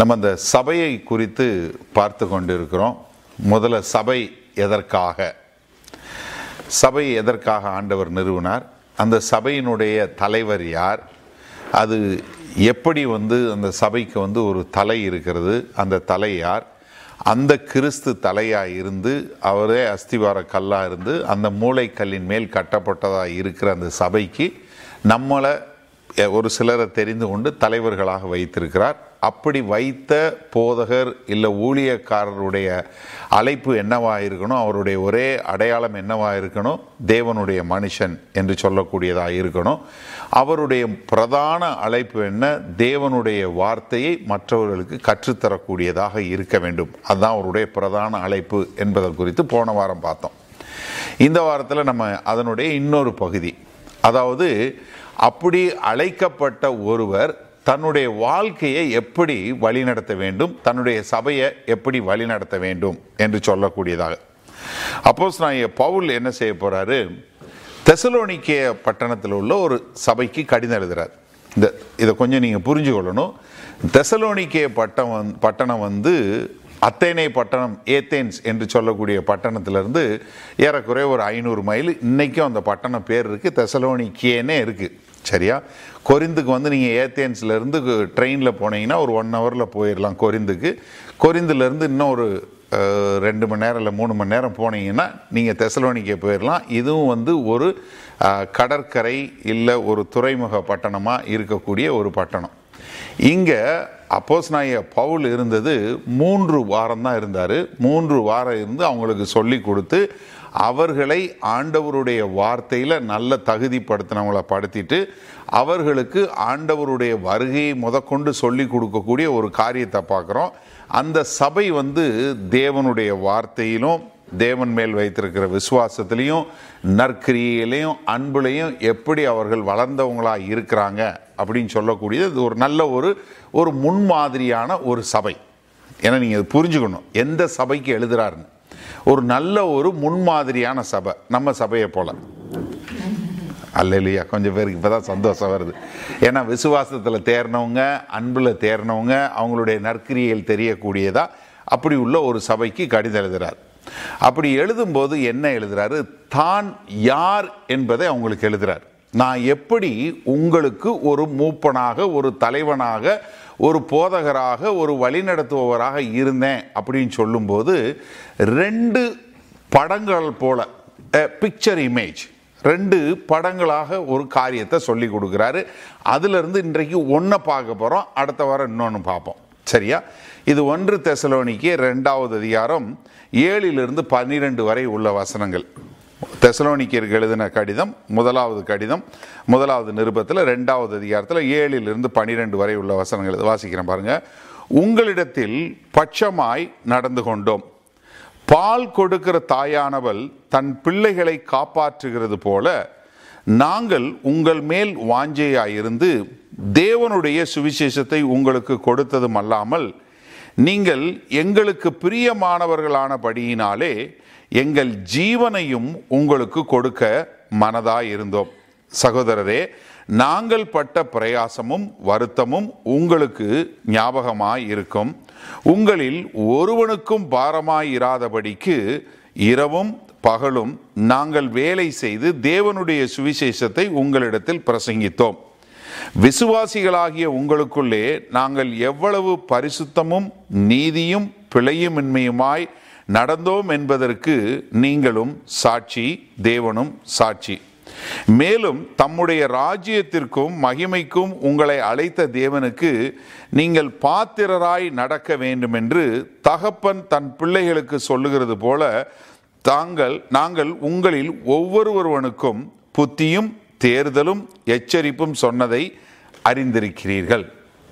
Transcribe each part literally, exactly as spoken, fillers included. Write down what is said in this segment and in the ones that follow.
நம்ம அந்த சபையை குறித்து பார்த்து கொண்டிருக்கிறோம். முதல்ல சபை எதற்காக, சபை எதற்காக ஆண்டவர் நிறுவினார், அந்த சபையினுடைய தலைவர் யார், அது எப்படி வந்து அந்த சபைக்கு வந்து ஒரு தலை இருக்கிறது, அந்த தலை யார், அந்த கிறிஸ்து தலையாக இருந்து அவரே அஸ்திவார கல்லாக இருந்து அந்த மூளைக்கல்லின் மேல் கட்டப்பட்டதாக இருக்கிற அந்த சபைக்கு நம்மளை ஒரு சிலரை தெரிந்து கொண்டு தலைவர்களாக வைத்திருக்கிறார். அப்படி வைத்த போதகர் இல்லை ஊழியக்காரருடைய அழைப்பு என்னவாக இருக்கணும், அவருடைய ஒரே அடையாளம் என்னவாக இருக்கணும், தேவனுடைய மனுஷன் என்று சொல்லக்கூடியதாக இருக்கணும். அவருடைய பிரதான அழைப்பு என்ன, தேவனுடைய வார்த்தையை மற்றவர்களுக்கு கற்றுத்தரக்கூடியதாக இருக்க வேண்டும். அதுதான் அவருடைய பிரதான அழைப்பு என்பதை குறித்து போன வாரம் பார்த்தோம். இந்த வாரத்தில் நம்ம அதனுடைய இன்னொரு பகுதி, அதாவது அப்படி அழைக்கப்பட்ட ஒருவர் தன்னுடைய வாழ்க்கையை எப்படி வழிநடத்த வேண்டும், தன்னுடைய சபையை எப்படி வழிநடத்த வேண்டும் என்று சொல்லக்கூடியதாக. அப்போஸ்தலனாகிய பவுல் என்ன செய்ய போறாரு, தெசலோனிக்கே பட்டணத்தில் உள்ள ஒரு சபைக்கு கடிதம் எழுதுறார். இந்த இதை கொஞ்சம் நீங்கள் புரிஞ்சுக்கொள்ளணும். தெசலோனிக்கே பட்டம் வந் பட்டணம் வந்து அத்தேனே பட்டணம், ஏத்தேன்ஸ் என்று சொல்லக்கூடிய பட்டணத்திலிருந்து ஏறக்குறைய ஒரு ஐநூறு மைல். இன்றைக்கும் அந்த பட்டணம் பேர் இருக்குது, தெசலோனிக்கேனே இருக்குது. சரியா? கொரிந்துக்கு வந்து நீங்கள் ஏத்தேன்ஸ்லேருந்து ட்ரெயினில் போனீங்கன்னா ஒரு ஒன் ஹவரில் போயிடலாம் கொரிந்துக்கு. கொரிந்துலேருந்து இன்னும் ஒரு ரெண்டு மணி நேரம் இல்லை மூணு மணி நேரம் போனீங்கன்னா நீங்கள் தெசலோனிக்கே போயிடலாம். இதுவும் வந்து ஒரு கடற்கரை இல்லை ஒரு துறைமுக பட்டணமாக இருக்கக்கூடிய ஒரு பட்டணம். இங்கே அப்போஸ்தலனாகிய பவுல் இருந்தது மூன்று வாரம் தான் இருந்தார். மூன்று வாரம் இருந்து அவங்களுக்கு சொல்லி கொடுத்து அவர்களை ஆண்டவருடைய வார்த்தையில் நல்ல தகுதிப்படுத்தினவங்களை படுத்திட்டு அவர்களுக்கு ஆண்டவருடைய வருகையை முதற்கொண்டு சொல்லி கொடுக்கக்கூடிய ஒரு காரியத்தை பார்க்குறோம். அந்த சபை வந்து தேவனுடைய வார்த்தையிலும் தேவன் மேல் வைத்திருக்கிற விசுவாசத்திலையும் நற்கிரியையிலையும் அன்புலையும் எப்படி அவர்கள் வளர்ந்தவங்களாக இருக்கிறாங்க அப்படின்னு சொல்லக்கூடியது ஒரு நல்ல ஒரு ஒரு முன்மாதிரியான ஒரு சபை. ஏன்னா நீங்கள் புரிஞ்சுக்கணும் எந்த சபைக்கு எழுதுறாருன்னு. ஒரு நல்ல ஒரு முன்மாதிரியான சபை, நம்ம சபையை போல. அல்லேலூயா. கொஞ்சம் பேருக்கு இப்போ தான் சந்தோஷம் வருது. ஏன்னா விசுவாசத்தில் தேர்னவங்க, அன்பில் தேர்னவங்க, அவங்களுடைய நற்கிரியையில் தெரியக்கூடியதா அப்படி உள்ள ஒரு சபைக்கு கடிதம் எழுதுகிறார். அப்படி எழுதும்போது என்ன எழுதுறாரு, தான் யார் என்பதை அவங்களுக்கு எழுதுறார். நான் எப்படி உங்களுக்கு ஒரு மூப்பனாக, ஒரு தலைவனாக, ஒரு போதகராக, ஒரு வழிநடத்துபவராக இருந்தேன் அப்படின்னு சொல்லும்போது ரெண்டு படங்கள் போல, பிக்சர் இமேஜ், ரெண்டு படங்களாக ஒரு காரியத்தை சொல்லி கொடுக்குறாரு. அதிலிருந்து இன்றைக்கு ஒன்றை பார்க்க போகிறோம், அடுத்த வாரம் இன்னொன்று பார்ப்போம். சரியா? இது ஒன்று தெசலோனிக்கே ரெண்டாவது அதிகாரம் ஏழிலிருந்து பன்னிரெண்டு வரை உள்ள வசனங்கள். தெசலோனிக்கேயருக்கு எழுதின கடிதம், முதலாவது கடிதம், முதலாவது நிருபத்தில் ரெண்டாவது அதிகாரத்தில் ஏழிலிருந்து பன்னிரெண்டு வரை உள்ள வசனங்கள் வாசிக்கிறேன் பாருங்க. உங்களிடத்தில் பட்சமாய் நடந்து கொண்டோம். பால் கொடுக்கிற தாயானவள் தன் பிள்ளைகளை காப்பாற்றுகிறது போல நாங்கள் உங்கள் மேல் வாஞ்சையாயிருந்து தேவனுடைய சுவிசேஷத்தை உங்களுக்கு கொடுத்ததும் அல்லாமல் நீங்கள் எங்களுக்கு பிரியமானவர்களானபடியினாலே எங்கள் ஜீவனையும் உங்களுக்கு கொடுக்க மனதாயிருந்தோம். சகோதரரே, நாங்கள் பட்ட பிரயாசமும் வருத்தமும் உங்களுக்கு ஞாபகமாய் இருக்கும். உங்களில் ஒருவனுக்கும் பாரமாயிராதபடிக்கு இரவும் பகலும் நாங்கள் வேலை செய்து தேவனுடைய சுவிசேஷத்தை உங்களிடத்தில் பிரசங்கித்தோம். விசுவாசிகளாகிய உங்களுக்குள்ளே நாங்கள் எவ்வளவு பரிசுத்தமும் நீதியும் பிழையுமின்மையுமாய் நடந்தோம் என்பதற்கு நீங்களும் சாட்சி, தேவனும் சாட்சி. மேலும் தம்முடைய ராஜ்யத்திற்கும் மகிமைக்கும் உங்களை அழைத்த தேவனுக்கு நீங்கள் பாத்திரராய் நடக்க வேண்டும் என்று தகப்பன் தன் பிள்ளைகளுக்கு சொல்லுகிறது போல தாங்கள் நாங்கள் உங்களில் ஒவ்வொருவருவனுக்கும் புத்தியும் தேர்தலும் எச்சரிப்பும் சொன்னதை அறிந்திருக்கிறீர்கள்.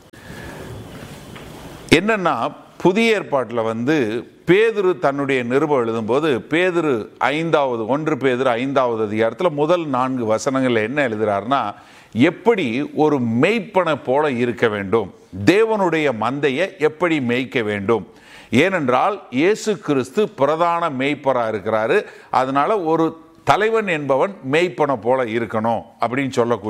என்னன்னா, புதிய ஏற்பாட்டில் வந்து பேதுரு தன்னுடைய நிருபம் எழுதும்போது பேதுரு ஐந்தாவது ஒன்று பேதுரு ஐந்தாவது அதிகாரத்தில் முதல் நான்கு வசனங்களில் என்ன எழுதுறாருன்னா, எப்படி ஒரு மேய்ப்பனை போல இருக்க வேண்டும், தேவனுடைய மந்தையை எப்படி மேய்க்க வேண்டும். ஏனென்றால் இயேசு கிறிஸ்து பிரதான மேய்ப்பராக இருக்கிறாரு. அதனால ஒரு தலைவன் என்பவன் மேய்ப்பனை போல இருக்கணும் அப்படின்னு சொல்லக்கூடியது.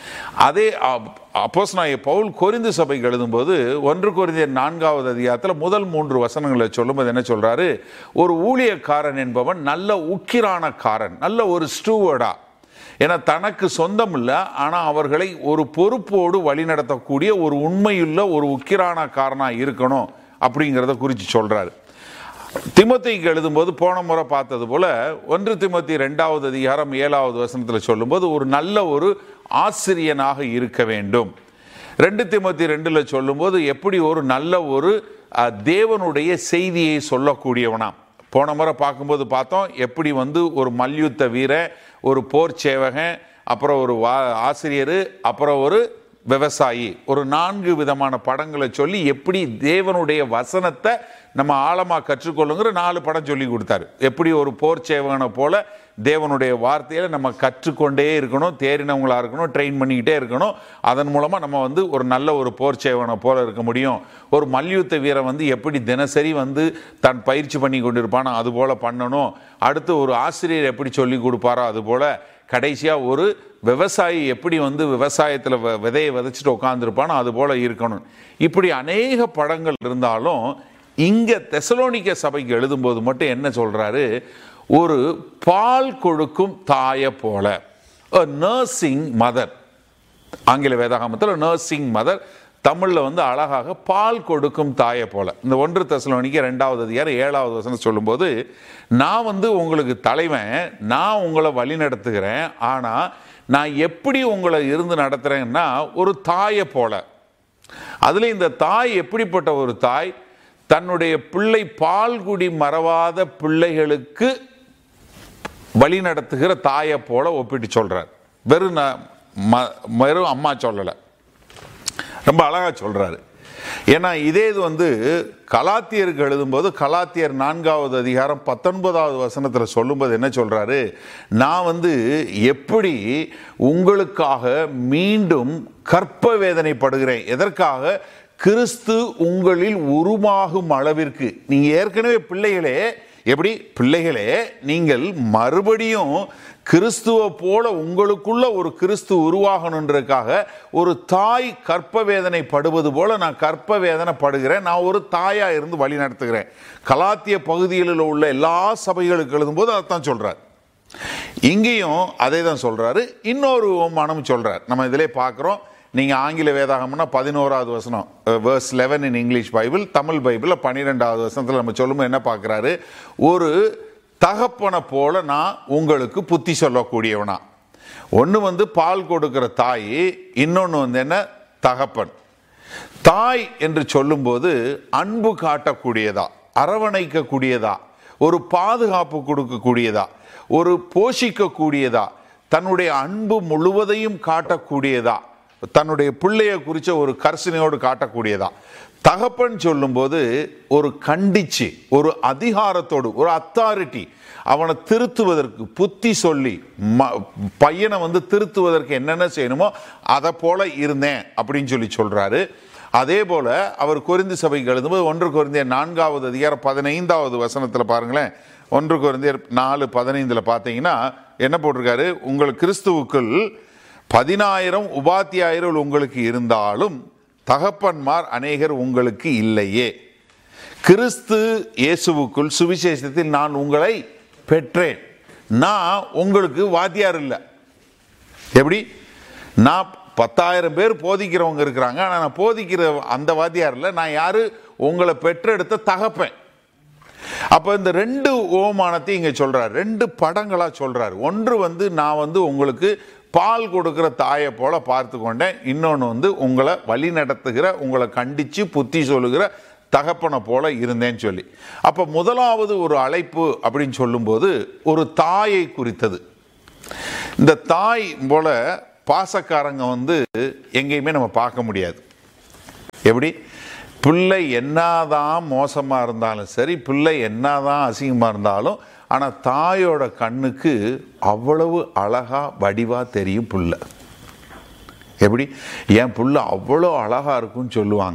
அதே அப்போஸ்தலனாகிய பவுல் கொரிந்து சபைக்கு எழுதும்போது ஒன்று கொரிந்தியர் நான்காவது அதிகாரத்தில் முதல் மூன்று வசனங்களை சொல்லும்போது என்ன சொல்றாரு, ஒரு ஊழியக்காரன் என்பவன் நல்ல உக்கிரானக்காரன், நல்ல ஒரு ஸ்டூவர்டா, ஏன்னா தனக்கு சொந்தம் இல்லை ஆனால் அவர்களை ஒரு பொறுப்போடு வழிநடத்தக்கூடிய ஒரு உண்மையுள்ள ஒரு உக்கிரானக்காரனாக இருக்கணும் அப்படிங்கிறத குறித்து சொல்றாரு. திமோத்தேயுக்கு எழுதும்போது போன முறை பார்த்தது போல ஒன்று திமோத்தி ரெண்டாவது அதிகாரம் ஏழாவது வசனத்தில் சொல்லும்போது ஒரு நல்ல ஒரு ஆசிரியனாக இருக்க வேண்டும். ரெண்டு திமோத்தி ரெண்டுல சொல்லும்போது எப்படி ஒரு நல்ல ஒரு தேவனுடைய செய்தியை சொல்லக்கூடியவனாம். போன முறை பார்க்கும்போது பார்த்தோம் எப்படி வந்து ஒரு மல்யுத்த வீரன், ஒரு போர் சேவகன், அப்புறம் ஒரு வா ஆசிரியர், அப்புறம் ஒரு விவசாயி, ஒரு நான்கு விதமான படங்களை சொல்லி எப்படி தேவனுடைய வசனத்தை நம்ம ஆழமாக கற்றுக்கொள்ளுங்கிற நாலு படம் சொல்லி கொடுத்தாரு. எப்படி ஒரு போர் சேவகனை போல தேவனுடைய வார்த்தையில நம்ம கற்றுக்கொண்டே இருக்கணும், தேறினவங்களா இருக்கணும், ட்ரெயின் பண்ணிக்கிட்டே இருக்கணும். அதன் மூலமா நம்ம வந்து ஒரு நல்ல ஒரு போர் சேவகனை போல இருக்க முடியும். ஒரு மல்யுத்த வீரன் வந்து எப்படி தினசரி வந்து தான் பயிற்சி பண்ணி கொண்டிருப்பானோ அது போல பண்ணணும். அடுத்து ஒரு ஆசிரியர் எப்படி சொல்லி கொடுப்பாரோ அது போல, கடைசியா ஒரு விவசாயி எப்படி வந்து விவசாயத்தில் விதையை விதைச்சிட்டு உட்காந்துருப்பானோ அது போல இருக்கணும். இப்படி அநேக படங்கள் இருந்தாலும் இங்க தெசலோனிக்க சபைக்கு எழுதும்போது மட்டும் என்ன சொல்றாரு, ஒரு பால் கொடுக்கும் தாயை போல, நர்சிங் மதர். ஆங்கில வேதாகமத்தில் நர்சிங் மதர், தமிழில் வந்து அழகாக பால் கொடுக்கும் தாயை போல. இந்த ஒன்று தெசலோனிக்க ரெண்டாவது அதிகாரம் ஏழாவது வசனம் சொல்லும்போது, நான் வந்து உங்களுக்கு தலைவன், நான் உங்களை வழி நடத்துகிறேன், ஆனால் நான் எப்படி உங்களை இருந்து நடத்துகிறேன்னா ஒரு தாயை போல. அதில் இந்த தாய் எப்படிப்பட்ட ஒரு தாய், தன்னுடைய பிள்ளை பால்குடி மறவாத பிள்ளைகளுக்கு வழி நடத்துகிற தாயை போல ஒப்பிட்டு சொல்றார். வெறும் வெறும் அம்மா சொல்லலை, ரொம்ப அழகா சொல்றாரு. ஏன்னா இதே இது வந்து கலாத்தியருக்கு எழுதும்போது கலாத்தியர் நான்காவது அதிகாரம் பத்தொன்பதாவது வசனத்தில் சொல்லும்போது என்ன சொல்றாரு, நான் வந்து எப்படி உங்களுக்காக மீண்டும் கற்ப வேதனைப்படுகிறேன். எதற்காக? கிறிஸ்து உங்களில் உருமாகும் அளவிற்கு. நீங்க ஏற்கனவே பிள்ளைகளே, எப்படி பிள்ளைகளே நீங்கள் மறுபடியும் கிறிஸ்துவ போல உங்களுக்குள்ள ஒரு கிறிஸ்து உருவாகணுன்றதுக்காக ஒரு தாய் கற்ப வேதனை படுவது போல நான் கற்ப வேதனை படுகிறேன், நான் ஒரு தாயா இருந்து வழி நடத்துகிறேன். கலாத்திய பகுதிகளில் உள்ள எல்லா சபைகளுக்கு எழுதும்போது அதைத்தான் சொல்றார். இங்கேயும் அதே தான் சொல்றாரு. இன்னொரு மனம் சொல்றார். நம்ம இதிலே பார்க்கிறோம். நீங்க ஆங்கில வேதாகம்னா பதினோராவது வசனம், verse eleven in English Bible, Tamil Bible பன்னிரெண்டாவது வசனத்தில் நம்ம சொல்லும்போது என்ன பார்க்கிறாரு, ஒரு தகப்பனை போல நான் உங்களுக்கு புத்தி சொல்லக்கூடியவனா. ஒன்று வந்து பால் கொடுக்கிற தாய், இன்னொன்று வந்து என்ன, தகப்பன். தாய் என்று சொல்லும்போது அன்பு காட்டக்கூடியதா, அரவணைக்கக்கூடியதா, ஒரு பாதுகாப்பு கொடுக்கக்கூடியதா, ஒரு போஷிக்கக்கூடியதா, தன்னுடைய அன்பு முழுவதையும் காட்டக்கூடியதா, தன்னுடைய பிள்ளைய குறித்த ஒரு கர்சனையோடு காட்டக்கூடியதா. தகப்பன் சொல்லும்போது ஒரு கண்டிச்சு, ஒரு அதிகாரத்தோடு, ஒரு அத்தாரிட்டி, அவனை திருத்துவதற்கு புத்தி சொல்லி பையனை வந்து திருத்துவதற்கு என்னென்ன செய்யணுமோ அதை போல இருந்தேன் அப்படின்னு சொல்லி சொல்றாரு. அதே போல அவர் கொரிந்து சபைக்கு எழுதும்போது ஒன்று கொரிந்தியர் நான்காவது அதிகாரம் பதினைந்தாவது வசனத்தில் பாருங்களேன். ஒன்று கொரிந்தியர் நாலு பதினைந்துல பார்த்தீங்கன்னா என்ன போட்டிருக்காரு, உங்கள் கிறிஸ்துவுக்குள் பதினாயிரம் உபாத்தியாயர்கள் உங்களுக்கு இருந்தாலும் தகப்பன்மார் அநேகர் உங்களுக்கு இல்லையே. கிறிஸ்து இயேசுவுக்குள் சுவிசேஷத்தில் நான் உங்களை பெற்றேன். நான் உங்களுக்கு வாத்தியார் இல்லை. எப்படி? நான் பத்தாயிரம் பேர் போதிக்கிறவங்க இருக்கிறாங்க, ஆனால் நான் போதிக்கிற அந்த வாத்தியார் இல்லை. நான் யாரு? உங்களை பெற்றெடுத்த தகப்பேன். அப்போ இந்த ரெண்டு ஓமானத்தை இங்கே சொல்றாரு, ரெண்டு படங்களா சொல்றாரு. ஒன்று வந்து நான் வந்து உங்களுக்கு பால் கொடுக்கிற தாயை போல பார்த்து கொண்டேன், இன்னொன்று வந்து உங்களை வழி நடத்துகிற, உங்களை கண்டிச்சு புத்தி சொல்லுகிற தகப்பனை போல இருந்தேன்னு சொல்லி. அப்போ முதலாவது ஒரு அழைப்பு அப்படின்னு சொல்லும்போது ஒரு தாயை குறித்தது. இந்த தாய் போல பாசக்காரங்க வந்து எங்கேயுமே நம்ம பார்க்க முடியாது. எப்படி? பிள்ளை என்னதான் மோசமாக இருந்தாலும் சரி, பிள்ளை என்னதான் அசிங்கமாக இருந்தாலும், ஆனால் தாயோட கண்ணுக்கு அவ்வளவு அழகா வடிவா தெரியும் புள்ள. எப்படி? என் புள்ள அவ்வளோ அழகா இருக்குன்னு சொல்லுவாங்க.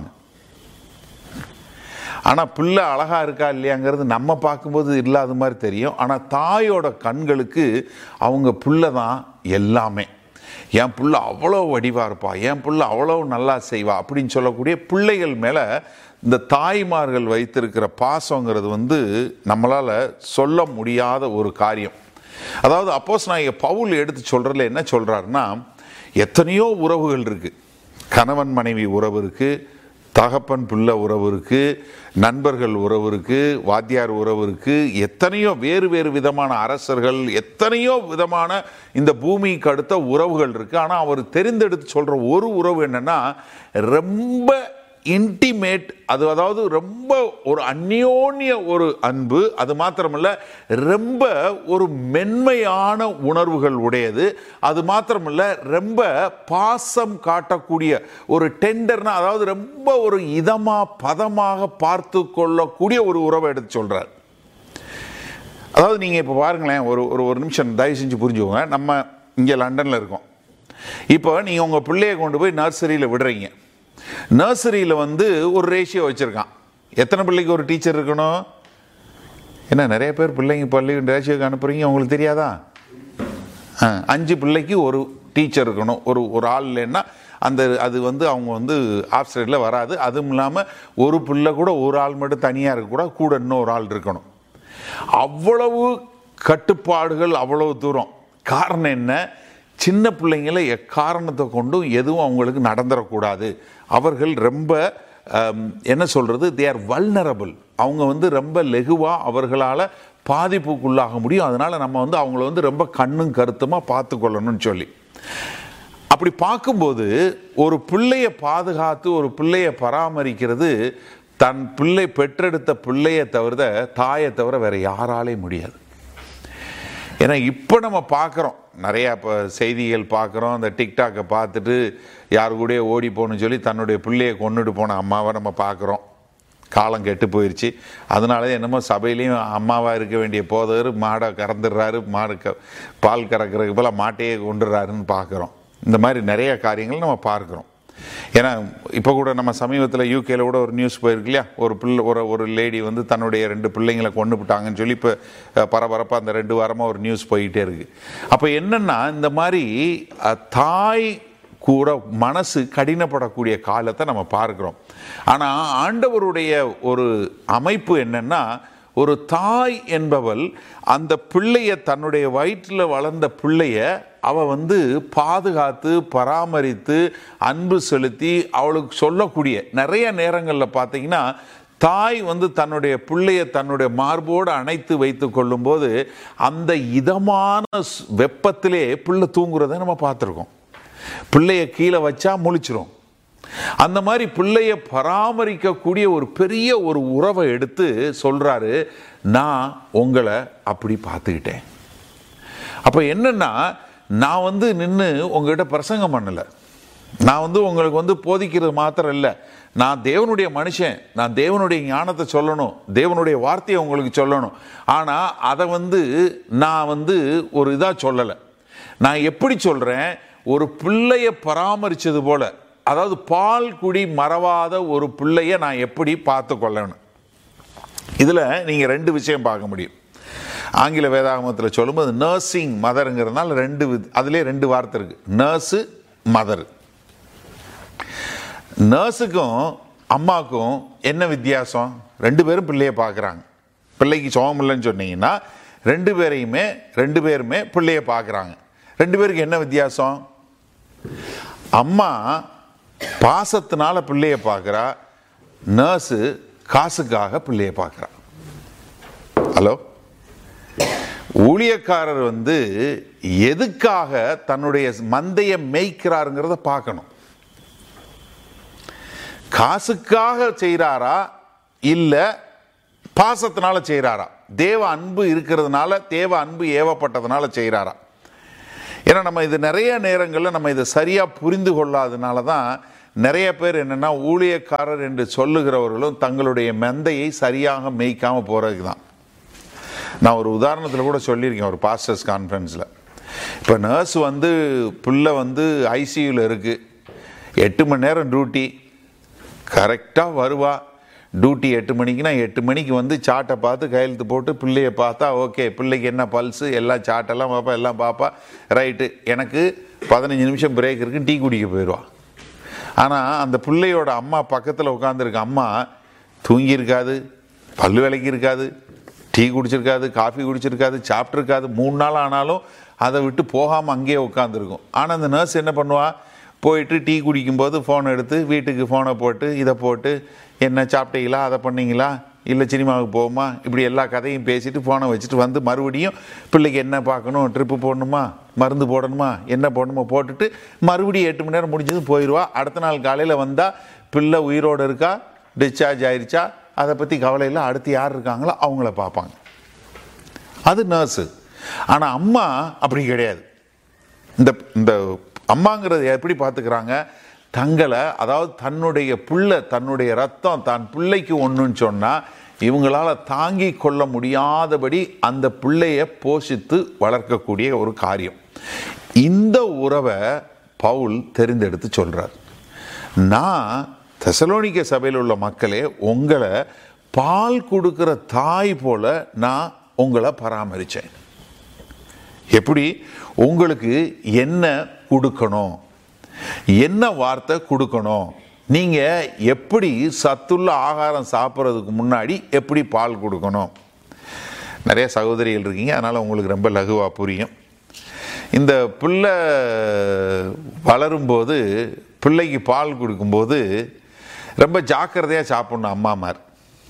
ஆனால் பிள்ளை அழகா இருக்கா இல்லையாங்கிறது நம்ம பார்க்கும்போது இல்லாத மாதிரி தெரியும். ஆனால் தாயோட கண்களுக்கு அவங்க பிள்ளை தான் எல்லாமே. என் பிள்ளை அவ்வளோ வடிவாக இருப்பா, என் பிள்ளை அவ்வளோ நல்லா செய்வா அப்படின்னு சொல்லக்கூடிய பிள்ளைகள் மேலே இந்த தாய்மார்கள் வைத்திருக்கிற பாசங்கிறது வந்து நம்மளால் சொல்ல முடியாத ஒரு காரியம். அதாவது அப்போஸ்தலனாகிய பவுல் எடுத்து சொல்கிறதுல என்ன சொல்கிறாருன்னா, எத்தனையோ உறவுகள் இருக்குது. கணவன் மனைவி உறவு இருக்குது, தகப்பன் பிள்ளை உறவு இருக்குது, நண்பர்கள் உறவு இருக்குது, வாத்தியார் உறவு இருக்குது, எத்தனையோ வேறு வேறு விதமான அரசர்கள், எத்தனையோ விதமான இந்த பூமிக்கு அடுத்த உறவுகள் இருக்குது. ஆனால் அவர் தெரிந்தெடுத்து சொல்கிற ஒரு உறவு என்னென்னா, ரொம்ப இன்டிமேட், அது அதாவது ரொம்ப ஒரு அந்யோன்ய ஒரு அன்பு. அது மாத்திரமல்ல, ரொம்ப ஒரு மென்மையான உணர்வுகள் உடையது. அது மாத்திரமல்ல, ரொம்ப பாசம் காட்டக்கூடிய ஒரு டெண்டர்னா, அதாவது ரொம்ப ஒரு இதமாக பதமாக பார்த்து கொள்ளக்கூடிய ஒரு உறவை எடுத்து சொல்கிறார். அதாவது நீங்கள் இப்போ பாருங்களேன், ஒரு ஒரு ஒரு நிமிஷம் தயவு செஞ்சு புரிஞ்சுக்கோங்க. நம்ம இங்கே லண்டனில் இருக்கோம். இப்போ நீங்கள் உங்கள் பிள்ளையை கொண்டு போய் நர்சரியில் விடுறீங்க. நர்சரியில் வந்து ஒரு ரேஷியோ வச்சுருக்கான். எத்தனை பிள்ளைக்கு ஒரு டீச்சர் இருக்கணும்? என்ன நிறைய பேர் பிள்ளைங்க பள்ளி ரேஷியோக்கு அனுப்புகிறீங்க, உங்களுக்கு தெரியாதா? அஞ்சு பிள்ளைக்கு ஒரு டீச்சர் இருக்கணும். ஒரு ஒரு ஆள் இல்லைன்னா அந்த அது வந்து அவங்க வந்து ஆஃப் சைடில் வராது. அதுவும் இல்லாமல் ஒரு பிள்ளை கூட ஒரு ஆள் மட்டும் தனியாக இருக்கக்கூடாது, கூட இன்னொரு ஆள் இருக்கணும். அவ்வளவு கட்டுப்பாடுகள், அவ்வளவு தூரம். காரணம் என்ன? சின்ன பிள்ளைங்களை எக்காரணத்தை கொண்டும் எதுவும் அவங்களுக்கு நடந்துடக்கூடாது. அவர்கள் ரொம்ப என்ன சொல்கிறது, தே ஆர் வல்னரபிள். அவங்க வந்து ரொம்ப லெகுவாக அவர்களால் பாதிப்புக்குள்ளாக முடியும். அதனால் நம்ம வந்து அவங்கள வந்து ரொம்ப கண்ணும் கருத்துமாக பார்த்து கொள்ளணும்னு சொல்லி, அப்படி பார்க்கும்போது ஒரு பிள்ளையை பாதுகாத்து ஒரு பிள்ளையை பராமரிக்கிறது தன் பிள்ளை பெற்றெடுத்த பிள்ளையை தவிர, தாயை தவிர வேறு யாராலையும் முடியாது. ஏன்னா இப்போ நம்ம பார்க்குறோம், நிறையா இப்போ செய்திகள் பார்க்குறோம். அந்த டிக்டாக்கை பார்த்துட்டு யாரு கூட ஓடி போகணும்னு சொல்லி தன்னுடைய பிள்ளையை கொண்டுட்டு போன அம்மாவை நம்ம பார்க்குறோம். காலம் கெட்டு போயிடுச்சு. அதனால என்னமோ சபையிலையும் அம்மாவாக இருக்க வேண்டிய போதவர் மாடை கறந்துடுறாரு, மாடு க பால் கறக்கிறதுக்கு போல் மாட்டையே கொண்டுடுறாருன்னு பார்க்குறோம். இந்த மாதிரி நிறைய காரியங்கள் நம்ம பார்க்குறோம். ஏன்னா இப்போ கூட நம்ம சமீபத்தில் யூகேல கூட ஒரு நியூஸ் போயிருக்கு இல்லையா, ஒரு பிள்ளை ஒரு ஒரு லேடி வந்து தன்னுடைய ரெண்டு பிள்ளைங்களை கொண்டு விட்டாங்கன்னு சொல்லி இப்போ பரபரப்பாக அந்த ரெண்டு வாரமாக ஒரு நியூஸ் போயிட்டே இருக்குது. அப்போ என்னென்னா, இந்த மாதிரி தாய் கூட மனசு கடினப்படக்கூடிய காலத்தை நம்ம பார்க்குறோம். ஆனால் ஆண்டவருடைய ஒரு அமைப்பு என்னென்னா, ஒரு தாய் என்பவள் அந்த பிள்ளைய, தன்னுடைய வயிற்றில் வளர்ந்த பிள்ளைய அவ வந்து பாதுகாத்து பராமரித்து அன்பு செலுத்தி அவளுக்கு சொல்லக்கூடிய நிறைய நேரங்களில் பார்த்தீங்கன்னா, தாய் வந்து தன்னுடைய பிள்ளைய தன்னுடைய மார்போடு அணைத்து வைத்து கொள்ளும்போது அந்த இதமான வெப்பத்திலே பிள்ளை தூங்குறதை நம்ம பார்த்துருக்கோம். பிள்ளைய கீழே வச்சா முழிச்சிரும். அந்த மாதிரி பிள்ளைய பராமரிக்கக்கூடிய ஒரு பெரிய ஒரு உறவை எடுத்து சொல்றாரு, நான் உங்களை அப்படி பார்த்துக்கிட்டேன். அப்போ என்னன்னா, நான் வந்து நின்று உங்ககிட்ட பிரசங்கம் பண்ணலை, நான் வந்து உங்களுக்கு வந்து போதிக்கிறது மாத்திரம் இல்லை, நான் தேவனுடைய மனுஷன், நான் தேவனுடைய ஞானத்தை சொல்லணும், தேவனுடைய வார்த்தையை உங்களுக்கு சொல்லணும். ஆனால் அதை வந்து நான் வந்து ஒரு இதாக சொல்லலை. நான் எப்படி சொல்கிறேன், ஒரு பிள்ளைய பராமரித்தது போல, அதாவது பால் குடி மறவாத ஒரு பிள்ளைய நான் எப்படி பார்த்து கொள்ளணும். இதில் நீங்கள் ரெண்டு விஷயம் பார்க்க முடியும். ஆங்கில வேதாகமத்தில் சொல்லும்போது நர்சிங் மதருங்கிறதுனால ரெண்டு, அதிலே ரெண்டு வார்த்தை இருக்குது, நர்ஸு மதர். நர்ஸுக்கும் அம்மாவுக்கும் என்ன வித்தியாசம்? ரெண்டு பேரும் பிள்ளையை பார்க்குறாங்க. பிள்ளைக்கு சோகம் இல்லைன்னு சொன்னீங்கன்னா ரெண்டு பேரையுமே ரெண்டு பேருமே பிள்ளையை பார்க்குறாங்க. ரெண்டு பேருக்கு என்ன வித்தியாசம்? அம்மா பாசத்தினால பிள்ளைய பார்க்குறா, நர்ஸு காசுக்காக பிள்ளைய பார்க்குறா. ஹலோ, ஊழியக்காரர் வந்து எதுக்காக தன்னுடைய மந்தையை மேய்க்கிறாருங்கிறத பார்க்கணும். காசுக்காக செய்கிறாரா இல்லை பாசத்தினால செய்கிறாரா? தேவ அன்பு இருக்கிறதுனால, தேவ அன்பு ஏவப்பட்டதுனால செய்கிறாரா? ஏன்னா நம்ம இது நிறைய நேரங்களில் நம்ம இதை சரியாக புரிந்து கொள்ளாதனால தான் நிறைய பேர் என்னென்னா, ஊழியக்காரர் என்று சொல்லுகிறவர்களும் தங்களுடைய மந்தையை சரியாக மேய்க்காமல் போகிறதுக்கு தான். நான் ஒரு உதாரணத்தில் கூட சொல்லியிருக்கேன் ஒரு பாஸ்டர்ஸ் கான்ஃபரன்ஸில். இப்போ நர்ஸ் வந்து பிள்ளை வந்து ஐசியூவில் இருக்குது, எட்டு மணி நேரம் டியூட்டி, கரெக்டாக வருவா. டியூட்டி எட்டு மணிக்குனா எட்டு மணிக்கு வந்து சாட்டை பார்த்து கையெழுத்து போட்டு பிள்ளையை பார்த்தா ஓகே, பிள்ளைக்கு என்ன பல்ஸு எல்லாம் சாட்டெல்லாம் பார்ப்பா, எல்லாம் பார்ப்பா. ரைட்டு, எனக்கு பதினஞ்சு நிமிஷம் பிரேக் இருக்கு, டீ குடிக்க போயிடுவா. ஆனால் அந்த பிள்ளையோட அம்மா பக்கத்தில் உட்காந்துருக்க அம்மா தூங்கியிருக்காது, பல்லு விளக்கி இருக்காது, டீ குடிச்சிருக்காது, காஃபி குடிச்சிருக்காது, சாப்பிட்ருக்காது. மூணு நாள் ஆனாலும் அதை விட்டு போகாமல் அங்கேயே உட்காந்துருக்கும். ஆனால் அந்த நர்ஸ் என்ன பண்ணுவா, போயிட்டு டீ குடிக்கும்போது ஃபோனை எடுத்து வீட்டுக்கு ஃபோனை போட்டு இதை போட்டு என்ன சாப்பிட்டீங்களா, அதை பண்ணீங்களா, இல்லை சினிமாவுக்கு போகுமா, இப்படி எல்லா கதையும் பேசிட்டு ஃபோனை வச்சுட்டு வந்து மறுபடியும் பிள்ளைக்கு என்ன பார்க்கணும், ட்ரிப்பு போடணுமா, மருந்து போடணுமா, என்ன போடணுமோ போட்டுட்டு மறுபடியும் எட்டு மணி நேரம் முடிஞ்சது போயிடுவா. அடுத்த நாள் காலையில் வந்தால் பிள்ளை உயிரோடு இருக்கா, டிஸ்சார்ஜ் ஆயிடுச்சா, அதை பற்றி கவலையில் அடுத்து யார் இருக்காங்களோ அவங்கள பார்ப்பாங்க. அது நர்ஸு. ஆனால் அம்மா அப்படி கிடையாது. இந்த இந்த அம்மாங்கிறது எப்படி பார்த்துக்கிறாங்க, தங்களை, அதாவது தன்னுடைய பிள்ளை, தன்னுடைய ரத்தம் தான் பிள்ளைக்கு ஒன்றுன்னு சொன்னால் இவங்களால தாங்கி கொள்ள முடியாதபடி அந்த பிள்ளையை போஷித்து வளர்க்கக்கூடிய ஒரு காரியம். இந்த உறவை பவுல் தெரிந்தெடுத்து சொல்றார். நான் தெசலோனிக்க சபையில் உள்ள மக்களே, உங்களை பால் கொடுக்கிற தாய் போல நான் உங்களை பராமரித்தேன். எப்படி? உங்களுக்கு என்ன கொடுக்கணும், என்ன வார்த்தை கொடுக்கணும், நீங்கள் எப்படி சத்துள்ள ஆகாரம் சாப்பிட்றதுக்கு முன்னாடி எப்படி பால் கொடுக்கணும். நிறைய சகோதரிகள் இருக்கீங்க, அதனால் உங்களுக்கு ரொம்ப லகுவாக புரியும். இந்த பிள்ளை வளரும்போது பிள்ளைக்கு பால் கொடுக்கும்போது ரொம்ப ஜாக்கிரதையாக சாப்பிட்ணும் அம்மாமார்.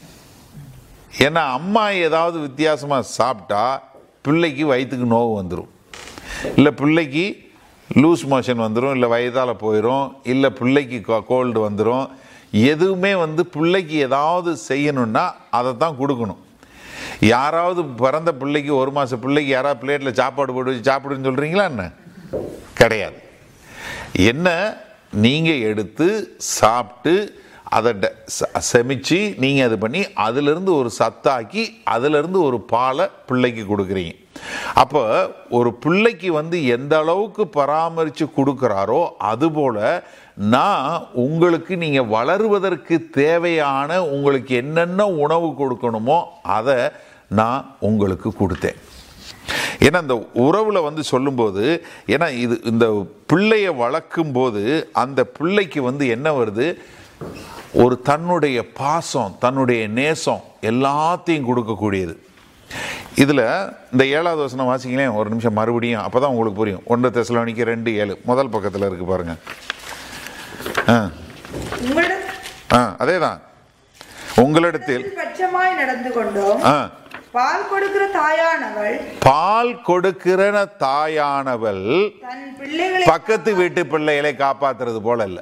ஏன்னா அம்மா ஏதாவது வித்தியாசமாக சாப்பிட்டா பிள்ளைக்கு வயிற்றுக்கு நோவு வந்துடும், இல்லை பிள்ளைக்கு லூஸ் மோஷன் வந்துடும், இல்லை வயதால் போயிடும், இல்லை பிள்ளைக்கு கோல்டு வந்துடும். எதுவுமே வந்து பிள்ளைக்கு ஏதாவது செய்யணும்னா அதை தான் கொடுக்கணும். யாராவது பிறந்த பிள்ளைக்கு, ஒரு மாதம் பிள்ளைக்கு யாராவது பிளேட்டில் சாப்பாடு போட்டு வச்சு சாப்பிடுன்னு சொல்கிறீங்களா? என்ன கிடையாது. என்ன நீங்கள் எடுத்து சாப்பிட்டு அதை செமிச்சு நீங்கள் அது பண்ணி அதிலிருந்து ஒரு சத்தாக்கி அதிலிருந்து ஒரு பாலை பிள்ளைக்கு கொடுக்குறீங்க. அப்போ ஒரு பிள்ளைக்கு வந்து எந்த அளவுக்கு பராமரித்து கொடுக்குறாரோ அதுபோல் நான் உங்களுக்கு நீங்கள் வளருவதற்கு தேவையான உங்களுக்கு என்னென்ன உணவு கொடுக்கணுமோ அதை நான் உங்களுக்கு கொடுத்தேன். ஏன்னா இந்த உறவில் வந்து சொல்லும்போது, ஏன்னா இது இந்த பிள்ளையை வளர்க்கும் போது அந்த பிள்ளைக்கு வந்து என்ன வருது, ஒரு தன்னுடைய பாசம், தன்னுடைய நேசம் எல்லாத்தையும் கொடுக்கக்கூடியது. இதில் இந்த ஏழாவது வசனம் வாசிங்களேன் ஒரு நிமிஷம் மறுபடியும், அப்போ தான் உங்களுக்கு புரியும். ஒன்று தெசலோனிக்கர் ரெண்டு ஏழு முதல் பக்கத்தில் இருக்கு பாருங்க. ஆ அதே தான். உங்களிடத்தில் நடந்து கொண்டோம். பால் கொடுக்கிற தாயானவள் பால் கொடுக்கிற தாயானவள் தன் பிள்ளைகளை பக்கத்து வீட்டு பிள்ளைகளை காப்பாத்துறது போல இல்ல.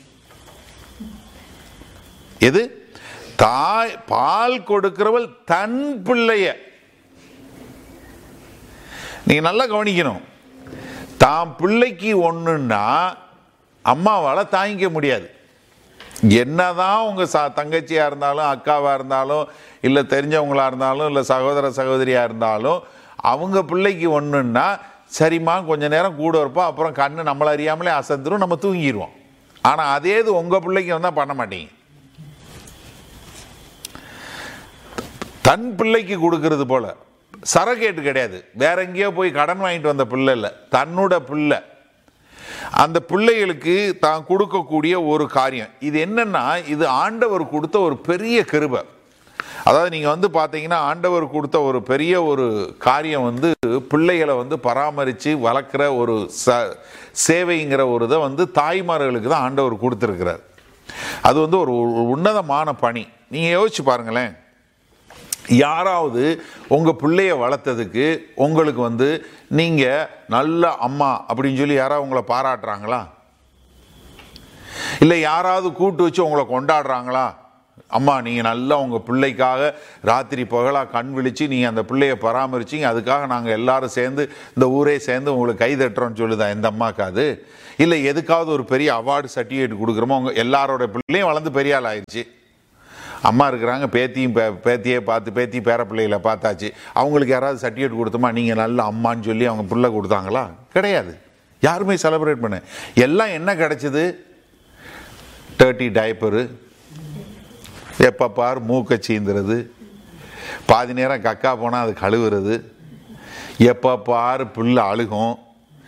எது? தாய் பால் கொடுக்கிறவள் தன் பிள்ளைய. நீங்க நல்லா கவனிக்கணும். தான் பிள்ளைக்கு ஒண்ணுன்னா அம்மாவால தாங்கிக்க முடியாது. என்னதான் உங்க தங்கச்சியா இருந்தாலும், அக்காவா இருந்தாலும், இல்லை தெரிஞ்சவங்களா இருந்தாலும், இல்லை சகோதர சகோதரியா இருந்தாலும், அவங்க பிள்ளைக்கு ஒன்றுன்னா சரிம்மா கொஞ்ச நேரம் கூட இருப்போம், அப்புறம் கண்ணு நம்மளை அறியாமலே அசந்துரும், நம்ம தூங்கிடுவோம். ஆனால் அதே இது உங்க பிள்ளைக்கு வந்தால் பண்ண மாட்டீங்க. தன் பிள்ளைக்கு கொடுக்கறது போல சரக்கேட்டு கிடையாது. வேற எங்கேயோ போய் கடன் வாங்கிட்டு வந்த பிள்ளை இல்லை, தன்னோட பிள்ளை. அந்த பிள்ளைகளுக்கு தான் கொடுக்கக்கூடிய ஒரு காரியம் இது என்னன்னா, இது ஆண்டவர் கொடுத்த ஒரு பெரிய கிருபை. அதாவது நீங்கள் வந்து பார்த்தீங்கன்னா ஆண்டவர் கொடுத்த ஒரு பெரிய ஒரு காரியம் வந்து பிள்ளைகளை வந்து பராமரித்து வளர்க்குற ஒரு ச சேவைங்கிற ஒரு இதை வந்து தாய்மார்களுக்கு தான் ஆண்டவர் கொடுத்துருக்கிறார். அது வந்து ஒரு உன்னதமான பணி. நீங்கள் யோசிச்சு பாருங்களேன், யாராவது உங்கள் பிள்ளைய வளர்த்ததுக்கு உங்களுக்கு வந்து நீங்கள் நல்ல அம்மா அப்படின்னு சொல்லி யாராவது உங்களை பாராட்டுறாங்களா? இல்லை யாராவது கூட்டு வச்சு உங்களை கொண்டாடுறாங்களா? அம்மா நீங்கள் நல்லா உங்கள் பிள்ளைக்காக ராத்திரி பகலாக கண் விழித்து நீங்கள் அந்த பிள்ளைய பராமரிச்சிங்க, அதுக்காக நாங்கள் எல்லாரும் சேர்ந்து இந்த ஊரே சேர்ந்து உங்களுக்கு கை தட்டுறோன்னு சொல்லுதா எந்த அம்மாக்காது? இல்லை எதுக்காவது ஒரு பெரிய அவார்டு சர்டிஃபிகேட் கொடுக்குறோமோ? உங்கள் எல்லாரோட பிள்ளையும் வளர்ந்து பெரிய ஆள் ஆயிடுச்சு, அம்மா இருக்கிறாங்க, பேத்தியும் பே பேத்தியே பார்த்து பேத்தி பேர பிள்ளைகளை பார்த்தாச்சு, அவங்களுக்கு யாராவது சர்டிஃபிகேட் கொடுத்தோமா நீங்கள் நல்ல அம்மான்னு சொல்லி அவங்க பிள்ளை கொடுத்தாங்களா? கிடையாது. யாருமே செலிப்ரேட் பண்ண. எல்லாம் என்ன கிடைச்சது? டர்ட்டி டைப்பரு, எப்போ பார் மூக்கை சீந்துறது, பாதி நேரம் கக்கா போனால் அது கழுவுறது, எப்போ பார் பிள்ளை அழுகும்,